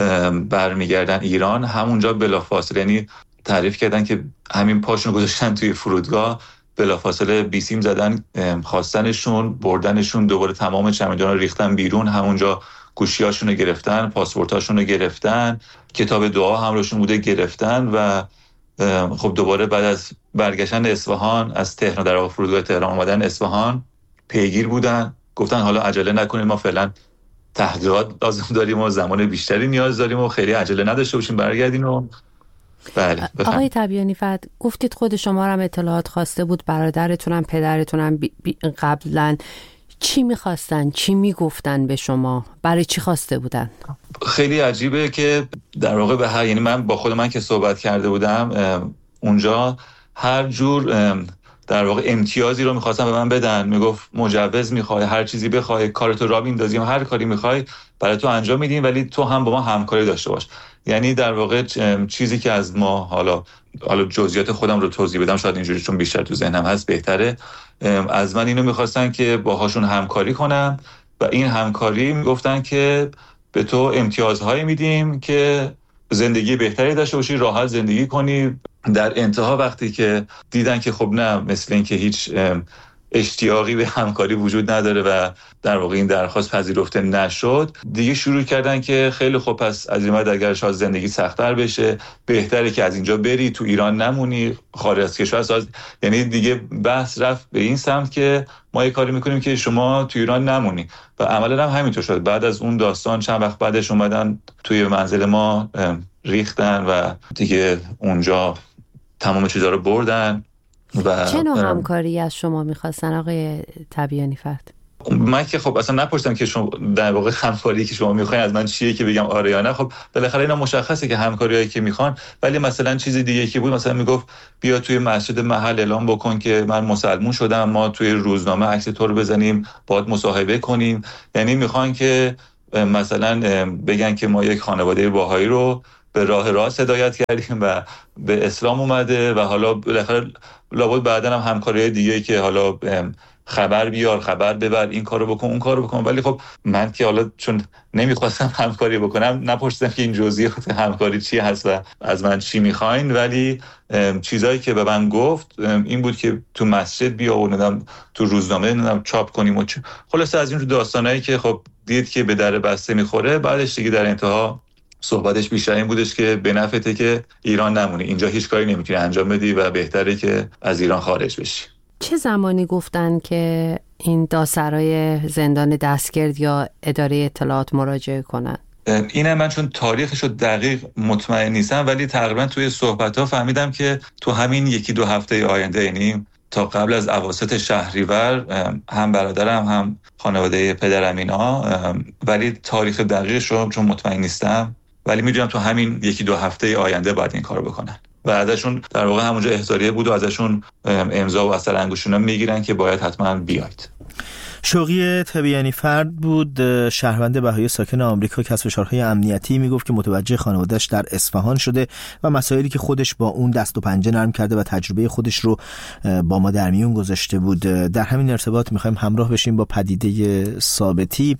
برمیگردن ایران، همونجا بلافاصله یعنی تعریف کردن که همین پاشون گذاشتن توی فرودگاه، بلافاصله بیسیم زدن، خواستنشون، بردنشون، دوباره تمام چمدان رو ریختن بیرون، همونجا گوشیاشون رو گرفتن، پاسپورتاشون رو گرفتن، کتاب دعا همراهشون بوده گرفتن. و خب دوباره بعد از برگشتن اصفهان از تهران، در واقع فرودگاه تهران اومدن اصفهان، پیگیر بودن، گفتن حالا عجله نکنید، ما فعلا تحقیقات لازم داریم و زمان بیشتری نیاز داریم و خیلی عجله نداشته باشیم برگردین. و بله. آقای تبیانی فر، گفتید خود شما هم اطلاعات خواسته بود، برادرتونم، پدرتونم قبلا چی میخواستن؟ چی میگفتن به شما؟ برای چی خواسته بودن؟ خیلی عجیبه که در واقع به هر، یعنی من با خود من که صحبت کرده بودم اونجا، هر جور در واقع امتیازی رو میخواستن به من بدن. میگفت مجوز میخوای، هر چیزی بخوای، کارتو را میندازیم، هر کاری میخوای برای تو انجام میدیم، ولی تو هم با ما همکاری داشته باش. یعنی در واقع چیزی که از ما، حالا حالا جزئیات خودم رو توضیح بدم شاید اینجوری چون بیشتر تو ذهنم هست بهتره، از من اینو میخواستن که باهاشون همکاری کنم و این همکاری میگفتن که به تو امتیازهایی میدیم که زندگی بهتری داشته باشی، راحت زندگی کنی. در انتها وقتی که دیدن که خب نه، مثل این که هیچ اشتیاقی به همکاری وجود نداره و در واقع این درخواست پذیرفته نشد، دیگه شروع کردن که خیلی خوب، پس از این بعد اگر شاید زندگی سخت‌تر بشه، بهتره که از اینجا بری، تو ایران نمونی، خارج از کشور ساز. یعنی دیگه بحث رفت به این سمت که ما یه کاری میکنیم که شما تو ایران نمونی و عملا هم همینطور شد. بعد از اون داستان چند وقت بعدش اومدن توی منزل ما ریختن و دیگه اونجا تمام چیزا رو بردن. و چه نوع همکاری از شما میخواستن آقای تبیانی فر؟ من که خب اصلا نپرسیدم که شما در واقع همکاری که شما میخواین از من چیه که بگم آره یا نه. خب بالاخره اینا مشخصه که همکاریایی که میخوان، ولی مثلا چیز دیگه که بود، مثلا میگفت بیا توی مسجد محل اعلام بکن که من مسلمون شدم، ما توی روزنامه عکس تو رو بزنیم، باهات مصاحبه کنیم. یعنی میخوان که مثلا بگن که ما یک خانواده باهایی رو به راه راست هدایت کردیم و به اسلام اومده و حالا بالاخره لابد بعداً هم همکاری دیگه که حالا خبر بیار، خبر ببر، این کارو بکن، اون کارو بکن. ولی خب من که حالا چون نمیخواستم همکاری بکنم نپرسیدم که این جزئیات همکاری چی هست و از من چی میخواین، ولی چیزایی که به من گفت این بود که تو مسجد بیا و ندم تو روزنامه ندم چاپ کنیم و چ... خلاصه از این داستانایی که خب دید که به در بسته میخوره. بعدش دیگه در انتها صحبتش بیشتر این بودش که به نفعته که ایران نمونی، اینجا هیچ کاری نمیتونی انجام بدی و بهتره که از ایران خارج بشی. چه زمانی گفتن که این دادسرای زندان دستگرد یا اداره اطلاعات مراجعه کنن؟ اینه من چون تاریخش رو دقیق مطمئن نیستم، ولی تقریبا توی صحبت‌ها فهمیدم که تو همین یکی دو هفته آینده، یعنی تا قبل از اواسط شهریور، هم برادرم هم خانواده پدرم اینا، ولی تاریخ دقیقش رو چون مطمئن نیستم، ولی میدونم تو همین یکی دو هفته آینده باید این کارو بکنن و ازشون در واقع همونجا احضاریه بود و ازشون امضا و اثر انگشتونا میگیرن که باید حتما بیاید. شوقی تبیانی فرد بود، شهروند بهایی ساکن آمریکا که از فشارهای امنیتی میگفت که متوجه خانواده‌اش در اصفهان شده و مسائلی که خودش با اون دست و پنجه نرم کرده و تجربه خودش رو با ما در میون گذاشته بود. در همین ارتباط میخوایم همراه بشیم با پدیده ثابتی،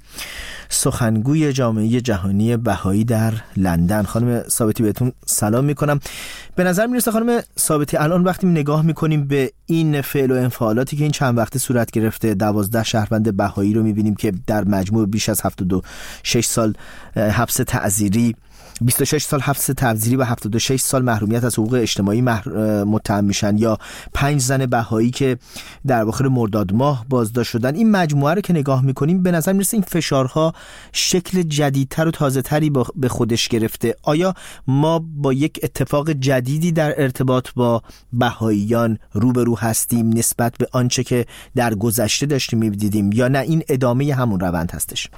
سخنگوی جامعه جهانی بهایی در لندن. خانم ثابتی بهتون سلام میکنم. به نظر میرسه خانم ثابتی الان وقتی نگاه میکنیم به این فعل و انفعالاتی که این چند وقته صورت گرفته، دوازده شهروند بهایی رو میبینیم که در مجموع بیش از هفتاد و شش سال حبس تعزیری، بیست و شش سال حبس تعزیری و هفتاد و شش سال محرومیت از حقوق اجتماعی متهم میشن، یا پنج زن بهایی که در اواخر مرداد ماه بازداشت شدن. این مجموعه رو که نگاه میکنیم به نظر میرسه این فشارها شکل جدیدتر و تازه‌تری به خودش گرفته. آیا ما با یک اتفاق جدیدی در ارتباط با بهاییان روبرو هستیم نسبت به آنچه که در گذشته داشتیم می‌دیدیم، یا نه این ادامه همون روند هستش؟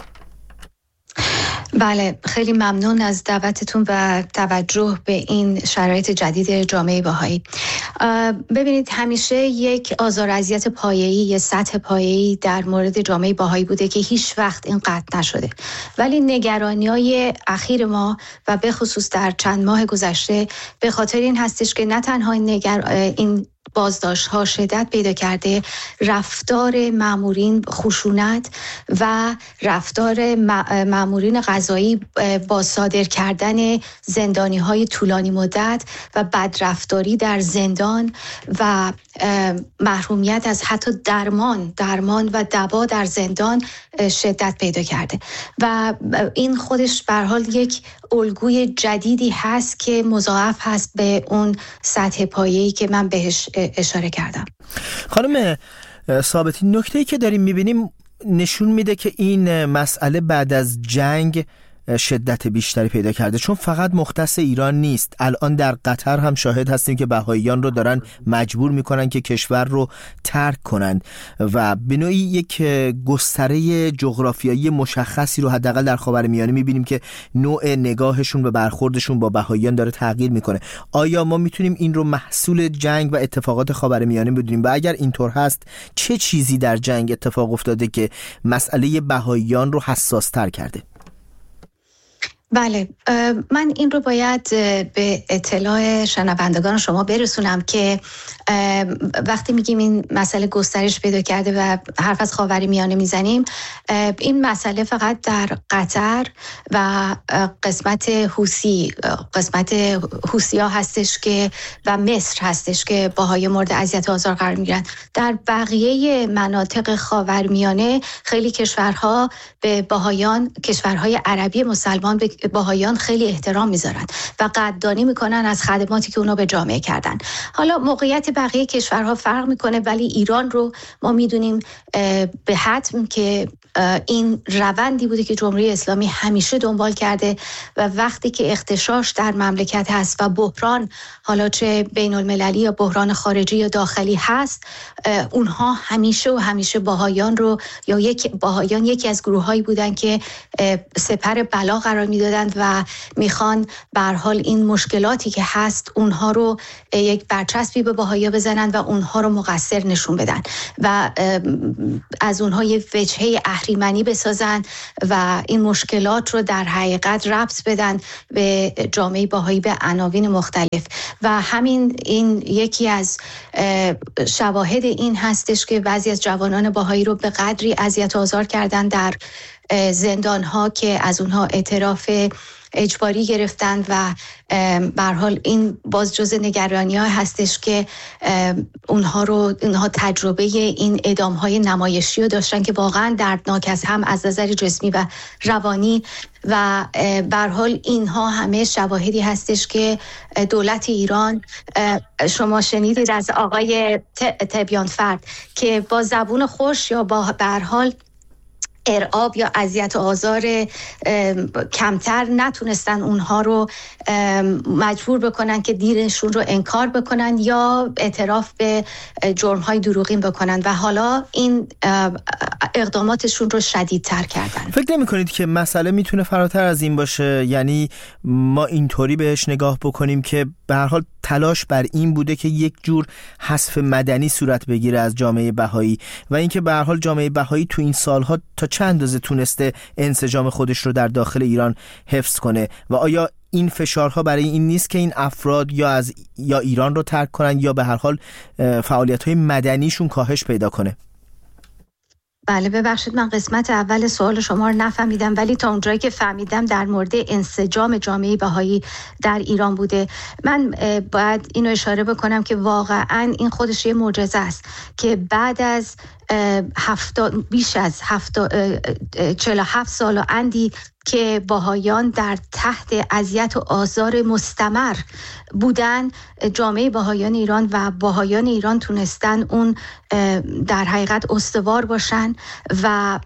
بله، خیلی ممنون از دعوتتون و توجه به این شرایط جدید جامعه بهایی. ببینید، همیشه یک آزار اذیت پایه‌ای، یه سطح پایه‌ای در مورد جامعه بهایی بوده که هیچ وقت این قطع نشده، ولی نگرانی‌های اخیر ما و به خصوص در چند ماه گذشته به خاطر این هستش که نه تنها این, نگر... این بازداشت ها شدت پیدا کرده، رفتار مامورین خشونت و رفتار مامورین قضایی با صادر کردن زندانی های طولانی مدت و بدرفتاری در زندان و محرومیت از حتی درمان درمان و دوا در زندان شدت پیدا کرده و این خودش به هر حال یک الگوی جدیدی هست که مضاعف هست به اون سطح پایه‌ای که من بهش اشاره کردم. خانم ثابتی، نکته‌ای که داریم می‌بینیم نشون میده که این مسئله بعد از جنگ شدت بیشتری پیدا کرده، چون فقط مختص ایران نیست. الان در قطر هم شاهد هستیم که بهاییان رو دارن مجبور میکنن که کشور رو ترک کنن و به نوعی یک گستره جغرافیایی مشخصی رو حداقل در خاورمیانه میبینیم که نوع نگاهشون و برخوردشون با بهاییان داره تغییر میکنه. آیا ما میتونیم این رو محصول جنگ و اتفاقات خاورمیانه بدونیم؟ و اگر اینطور هست چه چیزی در جنگ اتفاق افتاده که مسئله بهاییان رو حساس تر کرده؟ بله، من این رو باید به اطلاع شنوندگان شما برسونم که وقتی میگیم این مسئله گسترش پیدا کرده و حرف از خاورمیانه میزنیم، این مسئله فقط در قطر و قسمت حوثی قسمت حوثی‌ها هستش که و مصر هستش که بهایی مورد اذیت و آزار قرار میگیرن. در بقیه مناطق خاورمیانه خیلی کشورها به بهایان، کشورهای عربی مسلمان به بهایان خیلی احترام میذارن و قدردانی میکنن از خدماتی که اونا به جامعه کردن. حالا موقعیت بقیه کشورها فرق میکنه، ولی ایران رو ما میدونیم به حتم که این روندی بوده که جمهوری اسلامی همیشه دنبال کرده و وقتی که اغتشاش در مملکت هست و بحران، حالا چه بین المللی یا بحران خارجی یا داخلی هست، اونها همیشه و همیشه بهایان رو یا یک بهایان یکی از گروهایی بودن که سپر بلا قرار میدادن دادند و میخوان به هر حال این مشکلاتی که هست اونها رو یک برچسبی به بهائی‌ها بزنند و اونها رو مقصر نشون بدن و از اونها یه وجهه اهریمنی بسازن و این مشکلات رو در حقیقت ربط بدن به جامعه بهائی به عناوین مختلف. و همین این یکی از شواهد این هستش که بعضی از جوانان بهائی رو به قدری اذیت و آزار کردن در زندان‌ها که از اونها اعتراف اجباری گرفتند و به هر حال این باز جز نگرانی‌ها هستش که اونها رو اونها تجربه این اعدام‌های نمایشی رو داشتن که واقعا دردناک است، هم از نظر جسمی و روانی. و به هر حال اینها همه شواهدی هستش که دولت ایران، شما شنیدید از آقای تبیان فرد که با زبون خوش یا با به هر حال ارعاب یا اذیت و آزار کمتر نتونستن اونها رو مجبور بکنن که دیرشون رو انکار بکنن یا اعتراف به جرم‌های دروغین بکنن و حالا این اقداماتشون رو شدیدتر کردن. فکر نمی‌کنید که مسئله میتونه فراتر از این باشه؟ یعنی ما اینطوری بهش نگاه بکنیم که به هر حال تلاش بر این بوده که یک جور حذف مدنی صورت بگیره از جامعه بهایی و اینکه به هر حال جامعه بهایی تو این سالها تا چند اندازه تونسته انسجام خودش رو در داخل ایران حفظ کنه و آیا این فشارها برای این نیست که این افراد یا از یا ایران رو ترک کنن یا به هر حال فعالیت‌های مدنیشون کاهش پیدا کنه؟ بله ببخشید من قسمت اول سوال شما رو نفهمیدم، ولی تا اونجایی که فهمیدم در مورد انسجام جامعه بهایی در ایران بوده. من باید اینو اشاره بکنم که واقعا این خودش یه معجزه است که بعد از هفتا بیش از هفتا چهل و هفت سال و اندی که بهائیان در تحت اذیت و آزار مستمر بودن، جامعه بهائیان ایران و بهائیان ایران تونستن اون در حقیقت استوار باشن و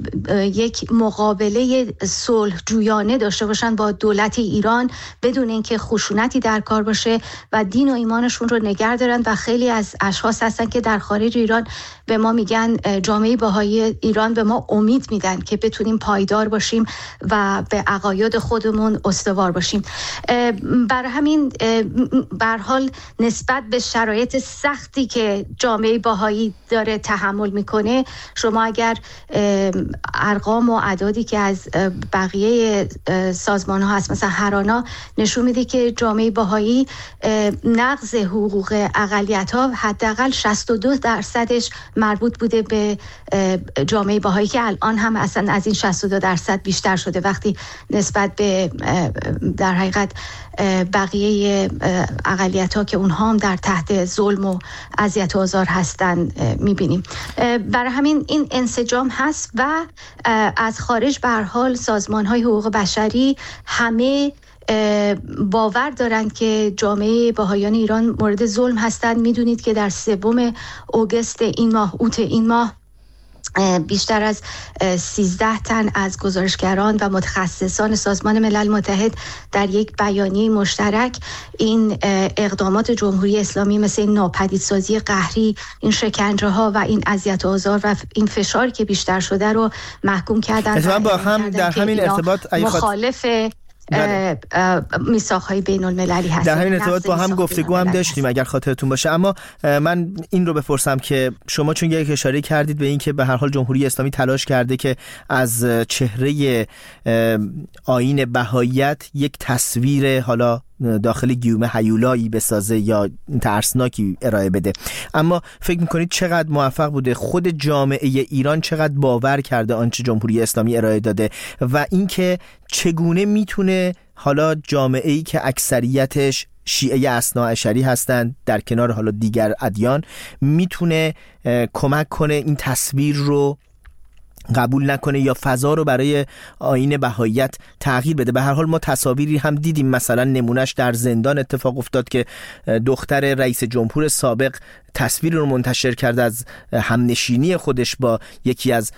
یک مقابله صلح جویانه داشته باشن با دولت ایران بدون اینکه خشونتی در کار باشه و دین و ایمانشون رو نگه دارن. و خیلی از اشخاص هستن که در خارج ایران به ما میگن، جامعه بهائی ایران به ما امید میدن که بتونیم پایدار باشیم و به عقاید خودمون استوار باشیم. برای همین به هر حال نسبت به شرایط سختی که جامعه بهائی داره تحمل میکنه، شما اگر ارقام و اعدادی که از بقیه سازمان ها هست مثلا هرانا نشون میده که جامعه بهائی نقض حقوق اقلیت ها حداقل شصت و دو درصدش مربوط بوده به جامعه بهائی که الان هم اصلا از این شصت و دو درصد بیشتر شده وقتی نسبت به در حقیقت بقیه اقلیت ها که اونها هم در تحت ظلم و اذیت و آزار هستن میبینیم. برای همین این انسجام هست و از خارج به هر حال سازمان های حقوق بشری همه باور دارند که جامعه بهائیان ایران مورد ظلم هستند. میدونید که در سوم اوگوست این ماه اوت این ماه بیشتر از سیزده تن از گزارشگران و متخصصان سازمان ملل متحد در یک بیانیه مشترک این اقدامات جمهوری اسلامی مثل این ناپدیدسازی قهری، این شکنجه ها و این اذیت و آزار و این فشار که بیشتر شده رو محکوم کردن. اتفاقا با هم در همین ارتباط مخالف میثاق‌های بین المللی هست. در همین ارتباط با هم گفتگو هم داشتیم اگر خاطرتون باشه، اما من این رو بپرسم که شما چون یک اشاره کردید به این که به هر حال جمهوری اسلامی تلاش کرده که از چهره آیین بهائیت یک تصویر حالا داخل گیومه هیولایی بسازه یا ترسناکی ارائه بده، اما فکر میکنید چقدر موفق بوده؟ خود جامعه ایران چقدر باور کرده آنچه جمهوری اسلامی ارائه داده و اینکه چگونه میتونه حالا جامعه‌ای که اکثریتش شیعه اثناعشری هستند در کنار حالا دیگر ادیان میتونه کمک کنه این تصویر رو قبول نکنه یا فضا رو برای آیین بهائیت تغییر بده؟ به هر حال ما تصاویری هم دیدیم، مثلا نمونهش در زندان اتفاق افتاد که دختر رئیس جمهور سابق تصویر رو منتشر کرد از همنشینی خودش با یکی از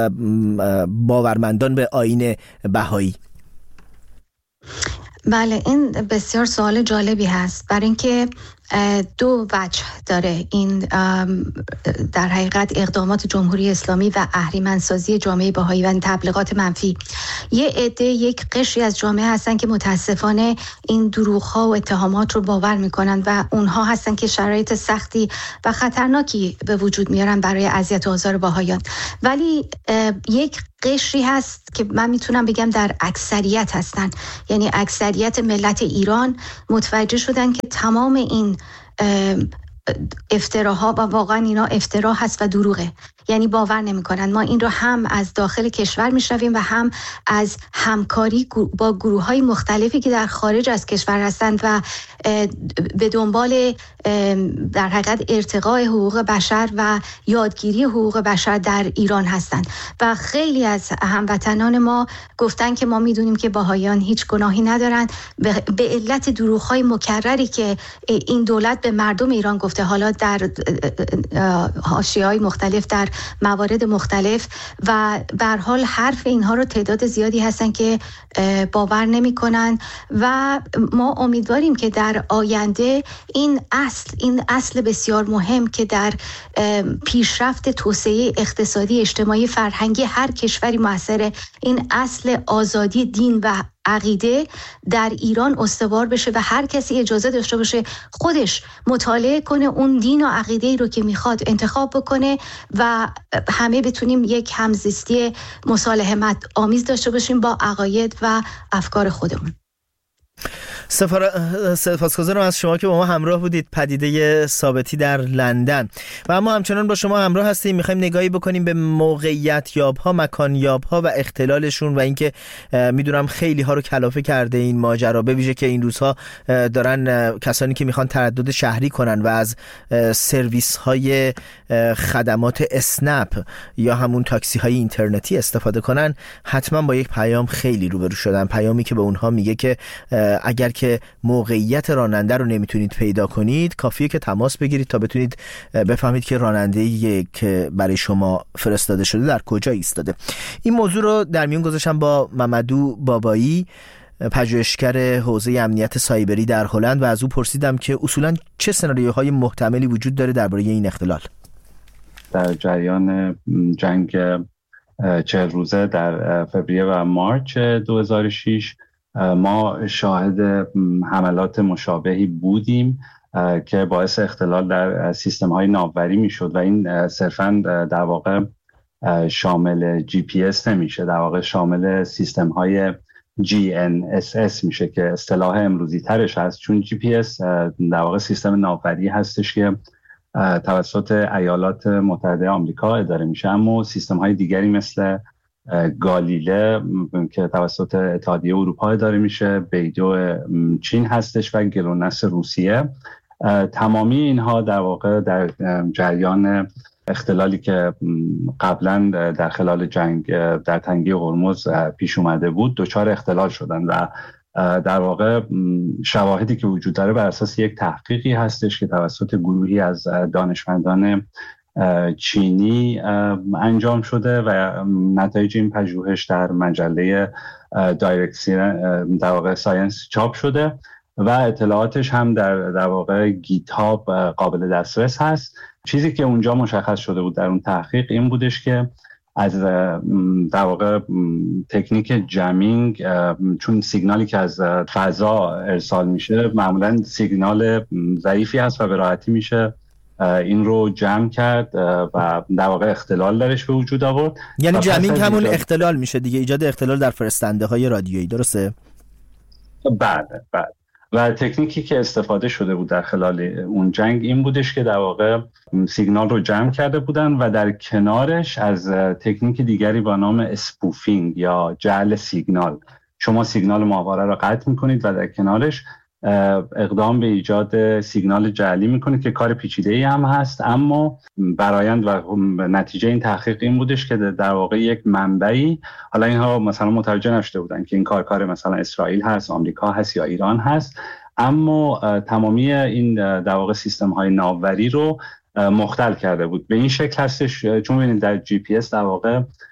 باورمندان به آیین بهایی. بله این بسیار سوال جالبی هست، برای اینکه دو وجه داره این در حقیقت اقدامات جمهوری اسلامی و اهریمن‌سازی جامعه بهایی و تبلیغات منفی. یه عده، یک قشری از جامعه هستن که متاسفانه این دروغ‌ها و اتهامات رو باور میکنن و اونها هستن که شرایط سختی و خطرناکی به وجود میارن برای اذیت و آزار بهاییان. ولی یک قشری هست که من میتونم بگم در اکثریت هستن، یعنی اکثریت ملت ایران متوجه شدن که تمام این افتراها و واقعا اینا افترا هست و دروغه، یعنی باور نمی کنن. ما این رو هم از داخل کشور میشنویم و هم از همکاری با گروه های مختلفی که در خارج از کشور هستند و به دنبال در حقیقت ارتقاء حقوق بشر و یادگیری حقوق بشر در ایران هستند و خیلی از هموطنان ما گفتن که ما میدونیم که بهاییان هیچ گناهی ندارند به علت دروغ های مکرری که این دولت به مردم ایران گفته، حالا در حاشیه‌های مختلف، در موارد مختلف، و به هر حال حرف اینها رو تعداد زیادی هستن که باور نمی کنن و ما امیدواریم که در آینده این اصل این اصل بسیار مهم که در پیشرفت توسعه اقتصادی، اجتماعی، فرهنگی هر کشوری موثره، این اصل آزادی دین و عقیده در ایران استوار بشه و هر کسی اجازه داشته باشه خودش مطالعه کنه اون دین و عقیده‌ای رو که میخواد انتخاب بکنه و همه بتونیم یک همزیستی مصالحت آمیز داشته باشیم با عقاید و افکار خودمون. سپاسگزارم از شما که با ما همراه بودید. پدیده ثابتی در لندن. و اما همچنان با شما همراه هستیم، میخوایم نگاهی بکنیم به موقعیت یاب‌ها، مکان یاب‌ها و اختلالشون و اینکه میدونم خیلی ها رو کلافه کرده این ماجرا، به ویژه که این روزها دارن کسانی که میخوان تردد شهری کنن و از سرویس های خدمات اسنپ یا همون تاکسی های اینترنتی استفاده کنن، حتما با یک پیام خیلی روبرو شدن، پیامی که به اونها میگه که اگر که موقعیت راننده رو نمیتونید پیدا کنید، کافیه که تماس بگیرید تا بتونید بفهمید که راننده که برای شما فرستاده شده در کجا ایستاده. این موضوع رو در میون گذاشتم با ممدو بابایی، پژوهشگر حوزه امنیت سایبری در هلند، و از او پرسیدم که اصولاً چه سناریوهای محتملی وجود داره درباره این اختلال. در جریان جنگ چهل روزه در فوریه و مارچ دو هزار و شش ما شاهد حملات مشابهی بودیم که باعث اختلال در سیستم های ناوبری می شد و این صرفاً در واقع شامل جی پی اس نمیشه، در واقع شامل سیستم های جی ان اس اس میشه که اصطلاح امروزی ترش هست، چون جی پی اس در واقع سیستم ناوبری هستش که توسط ایالات متحده آمریکا اداره میشه، اما سیستم های دیگری مثل گالیله که توسط اتحادیه اروپا اداره میشه، بیدو چین هستش و گلونس روسیه، تمامی اینها در واقع در جریان اختلالی که قبلا در خلال جنگ در تنگه هرمز پیش اومده بود دچار اختلال شدن و در واقع شواهدی که وجود داره بر اساس یک تحقیقی هستش که توسط گروهی از دانشمندان چینی انجام شده و نتایج این پژوهش در مجله دایرکشن در واقع ساینس چاپ شده و اطلاعاتش هم در در واقع گیتاب قابل دسترس هست. چیزی که اونجا مشخص شده بود در اون تحقیق این بودش که از در واقع تکنیک جمینگ، چون سیگنالی که از فضا ارسال میشه معمولا سیگنال ضعیفی هست و به راحتی میشه این رو جمع کرد و در واقع اختلال درش به وجود آورد. یعنی جمینگ همون اختلال میشه دیگه، ایجاد اختلال در فرستنده های رادیویی، درسته؟ بله بله. و تکنیکی که استفاده شده بود در خلال اون جنگ این بودش که در واقع سیگنال رو جمع کرده بودن و در کنارش از تکنیک دیگری با نام اسپوفینگ یا جعل سیگنال، شما سیگنال ماهواره رو قطع میکنید و در کنارش اقدام به ایجاد سیگنال جعلی میکنید که کار پیچیده‌ای هم هست، اما برآیند و نتیجه این تحقیق این بودش که در واقع یک منبعی، حالا اینها مثلا متوجه نشده بودن که این کار کار مثلا اسرائیل هست، آمریکا هست یا ایران هست، اما تمامی این در واقع سیستم های ناوبری رو مختل کرده بود. به این شکل هستش، چون ببینید در جی پی اس در واقع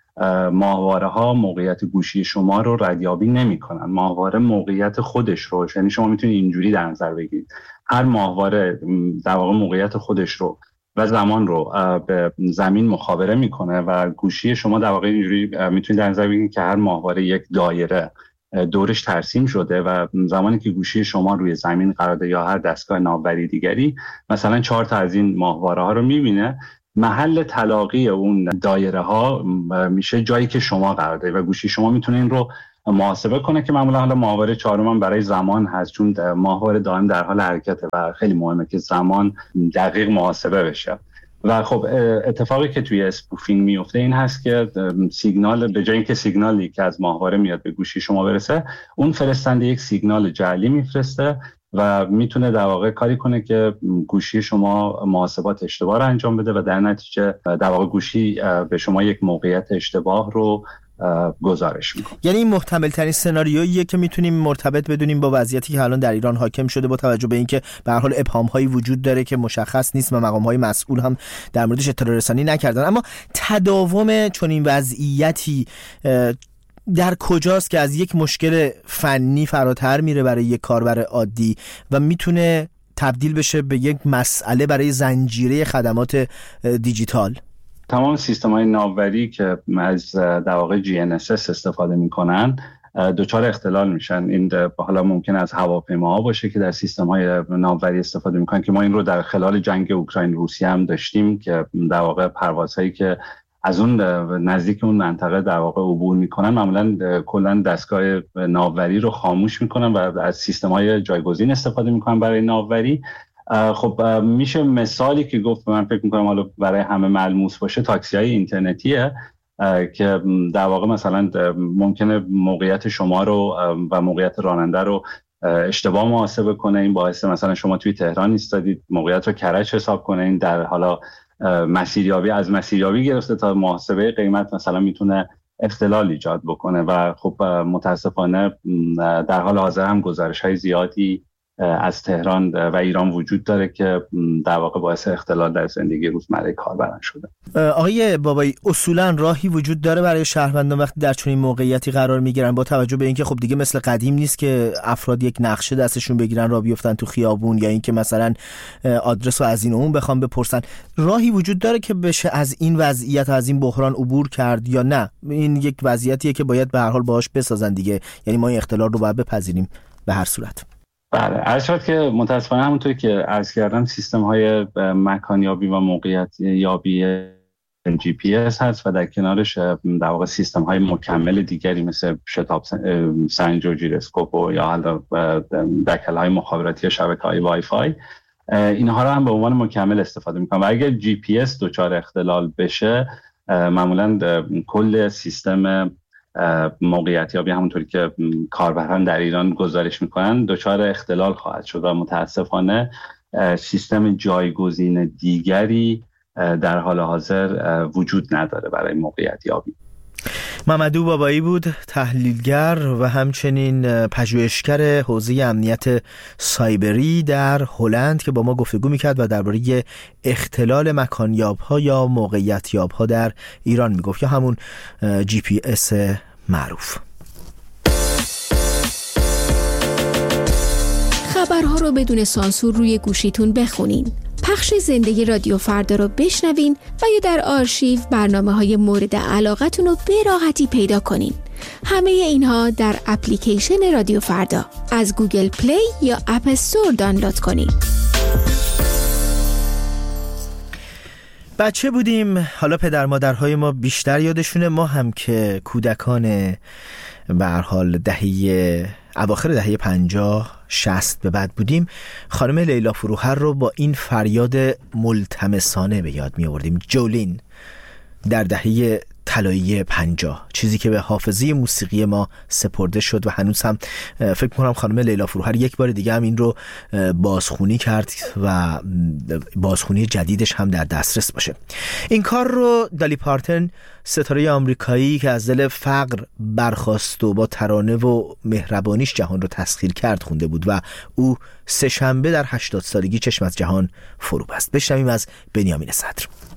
ماهواره ها موقعیت گوشی شما رو ردیابی نمی کنن. ماهواره موقعیت خودش رو، یعنی شما میتونید اینجوری در نظر بگیرید هر ماهواره در واقع موقعیت خودش رو و زمان رو به زمین مخابره میکنه و گوشی شما در واقع اینجوری میتونید در نظر بگیرید که هر ماهواره یک دایره دورش ترسیم شده و زمانی که گوشی شما روی زمین قرار داره یا هر دستگاه ناوبری دیگری مثلا چهار تا از این ماهواره ها رو میبینه، محل تلاقی اون دایره ها میشه جایی که شما قرار دارید و گوشی شما میتونه این رو محاسبه کنه که معمولا حالا ماهواره چهارم برای زمان هست، چون ماهواره دائم در حال حرکته و خیلی مهمه که زمان دقیق محاسبه بشه. و خب اتفاقی که توی اسپوفینگ میفته این هست که سیگنال به جای اینکه سیگنالی که از ماهواره میاد به گوشی شما برسه، اون فرستنده یک سیگنال جعلی میفرسته و میتونه در واقع کاری کنه که گوشی شما محاسبات اشتباه رو انجام بده و در نتیجه در واقع گوشی به شما یک موقعیت اشتباه رو گزارش میکنه. یعنی این محتمل ترین سناریوییه که میتونیم مرتبط بدونیم با وضعیتی که الان در ایران حاکم شده، با توجه به اینکه به هر حال ابهام هایی وجود داره که مشخص نیست و مقام های مسئول هم در موردش اطلاع رسانی نکردن. اما تداوم چنین وضعیتی در کجاست که از یک مشکل فنی فراتر میره برای یک کاربر عادی و میتونه تبدیل بشه به یک مسئله برای زنجیره خدمات دیجیتال؟ تمام سیستم‌های ناوبری که از در واقع جی ان اس اس استفاده می‌کنن دچار اختلال میشن. این حالا ممکن از هواپیماها باشه که در سیستم‌های ناوبری استفاده می‌کنن که ما این رو در خلال جنگ اوکراین روسیه هم داشتیم که در واقع پروازهایی که از اون نزدیک اون منطقه در واقع عبور می‌کنن معمولاً کلاً دستگاه ناوبری رو خاموش می‌کنن و از سیستم‌های جایگزین استفاده می‌کنن برای ناوبری. خب میشه مثالی که گفت من فکر میکنم حالا برای همه ملموس باشه، تاکسی های اینترنتیه که در واقع مثلا ممکنه موقعیت شما رو و موقعیت راننده رو اشتباه محاسبه کنه. این باعث مثلا شما توی تهران ایستادید موقعیت رو کرج حساب کنه، این در حالا مسیریابی از مسیریابی گرفته تا محاسبه قیمت مثلا میتونه اختلال ایجاد بکنه و خب متاسفانه در حال حاضر هم گزارش های زیادی از تهران و ایران وجود داره که در واقع باعث اختلال در زندگی روزمره کاربران شده. آقای بابایی، اصولا راهی وجود داره برای شهروندان وقتی در چنین موقعیتی قرار میگیرن، با توجه به اینکه خب دیگه مثل قدیم نیست که افراد یک نقشه دستشون بگیرن را بیفتن تو خیابون یا اینکه مثلا آدرس رو از این و اون بخوام بپرسن، راهی وجود داره که بشه از این وضعیت از این بحران عبور کرد یا نه این یک وضعیتیه که باید به هر حال باهاش بسازن دیگه، یعنی ما این اختلال رو باید بپذیریم به هر صورت؟ بله، عرض شد که متاسفانه همونطوری که عرض کردم سیستم های مکان یابی و موقعیت یابی جی پی اس هست و در کنارش در واقع سیستم های مکمل دیگری مثل شتاب سنج و جیروسکوپ و یا حالا دکل های مخابراتی یا شبکه های وای فای، اینها رو هم به عنوان مکمل استفاده میکنم و اگر جی پی اس دچار اختلال بشه معمولا کل سیستم موقعیت یابی همونطوری که کاربران در ایران گزارش میکنن دچار اختلال خواهد شد و متاسفانه سیستم جایگزین دیگری در حال حاضر وجود نداره برای موقعیت یابی. ممدو بابایی بود، تحلیلگر و همچنین پژوهشگر حوزه امنیت سایبری در هلند که با ما گفتگو میکرد و درباره اختلال مکانیاب‌ها یا موقعیتیاب‌ها در ایران میگفت یا همون جی پی اس معروف. خبرها رو بدون سانسور روی گوشیتون بخونین، پخش زنده رادیو فردا رو بشنوین و یا در آرشیو برنامه‌های مورد علاقتون رو به راحتی پیدا کنین. همه اینها در اپلیکیشن رادیو فردا از گوگل پلی یا اپ استور دانلود کنین. بچه بودیم، حالا پدر مادرهای ما بیشتر یادشونه، ما هم که کودکان به هر حال دهه اواخر دهه پنجاه شصت به بعد بودیم، خانم لیلا فروهر رو با این فریاد ملتمسانه به یاد می آوردیم. جولین در دهه طلایی پنجاه، چیزی که به حافظه موسیقی ما سپرده شد و هنوز هم فکر کنم خانم لیلا فروهر یک بار دیگه هم این رو بازخونی کرد و بازخونی جدیدش هم در دسترس باشه. این کار رو دالی پارتن، ستاره آمریکایی که از دل فقر برخاست و با ترانه و مهربانیش جهان رو تسخیر کرد خونده بود و او سه شنبه در هشتاد سالگی چشم از جهان فرو بست. بشنویم از بنیامین صدر.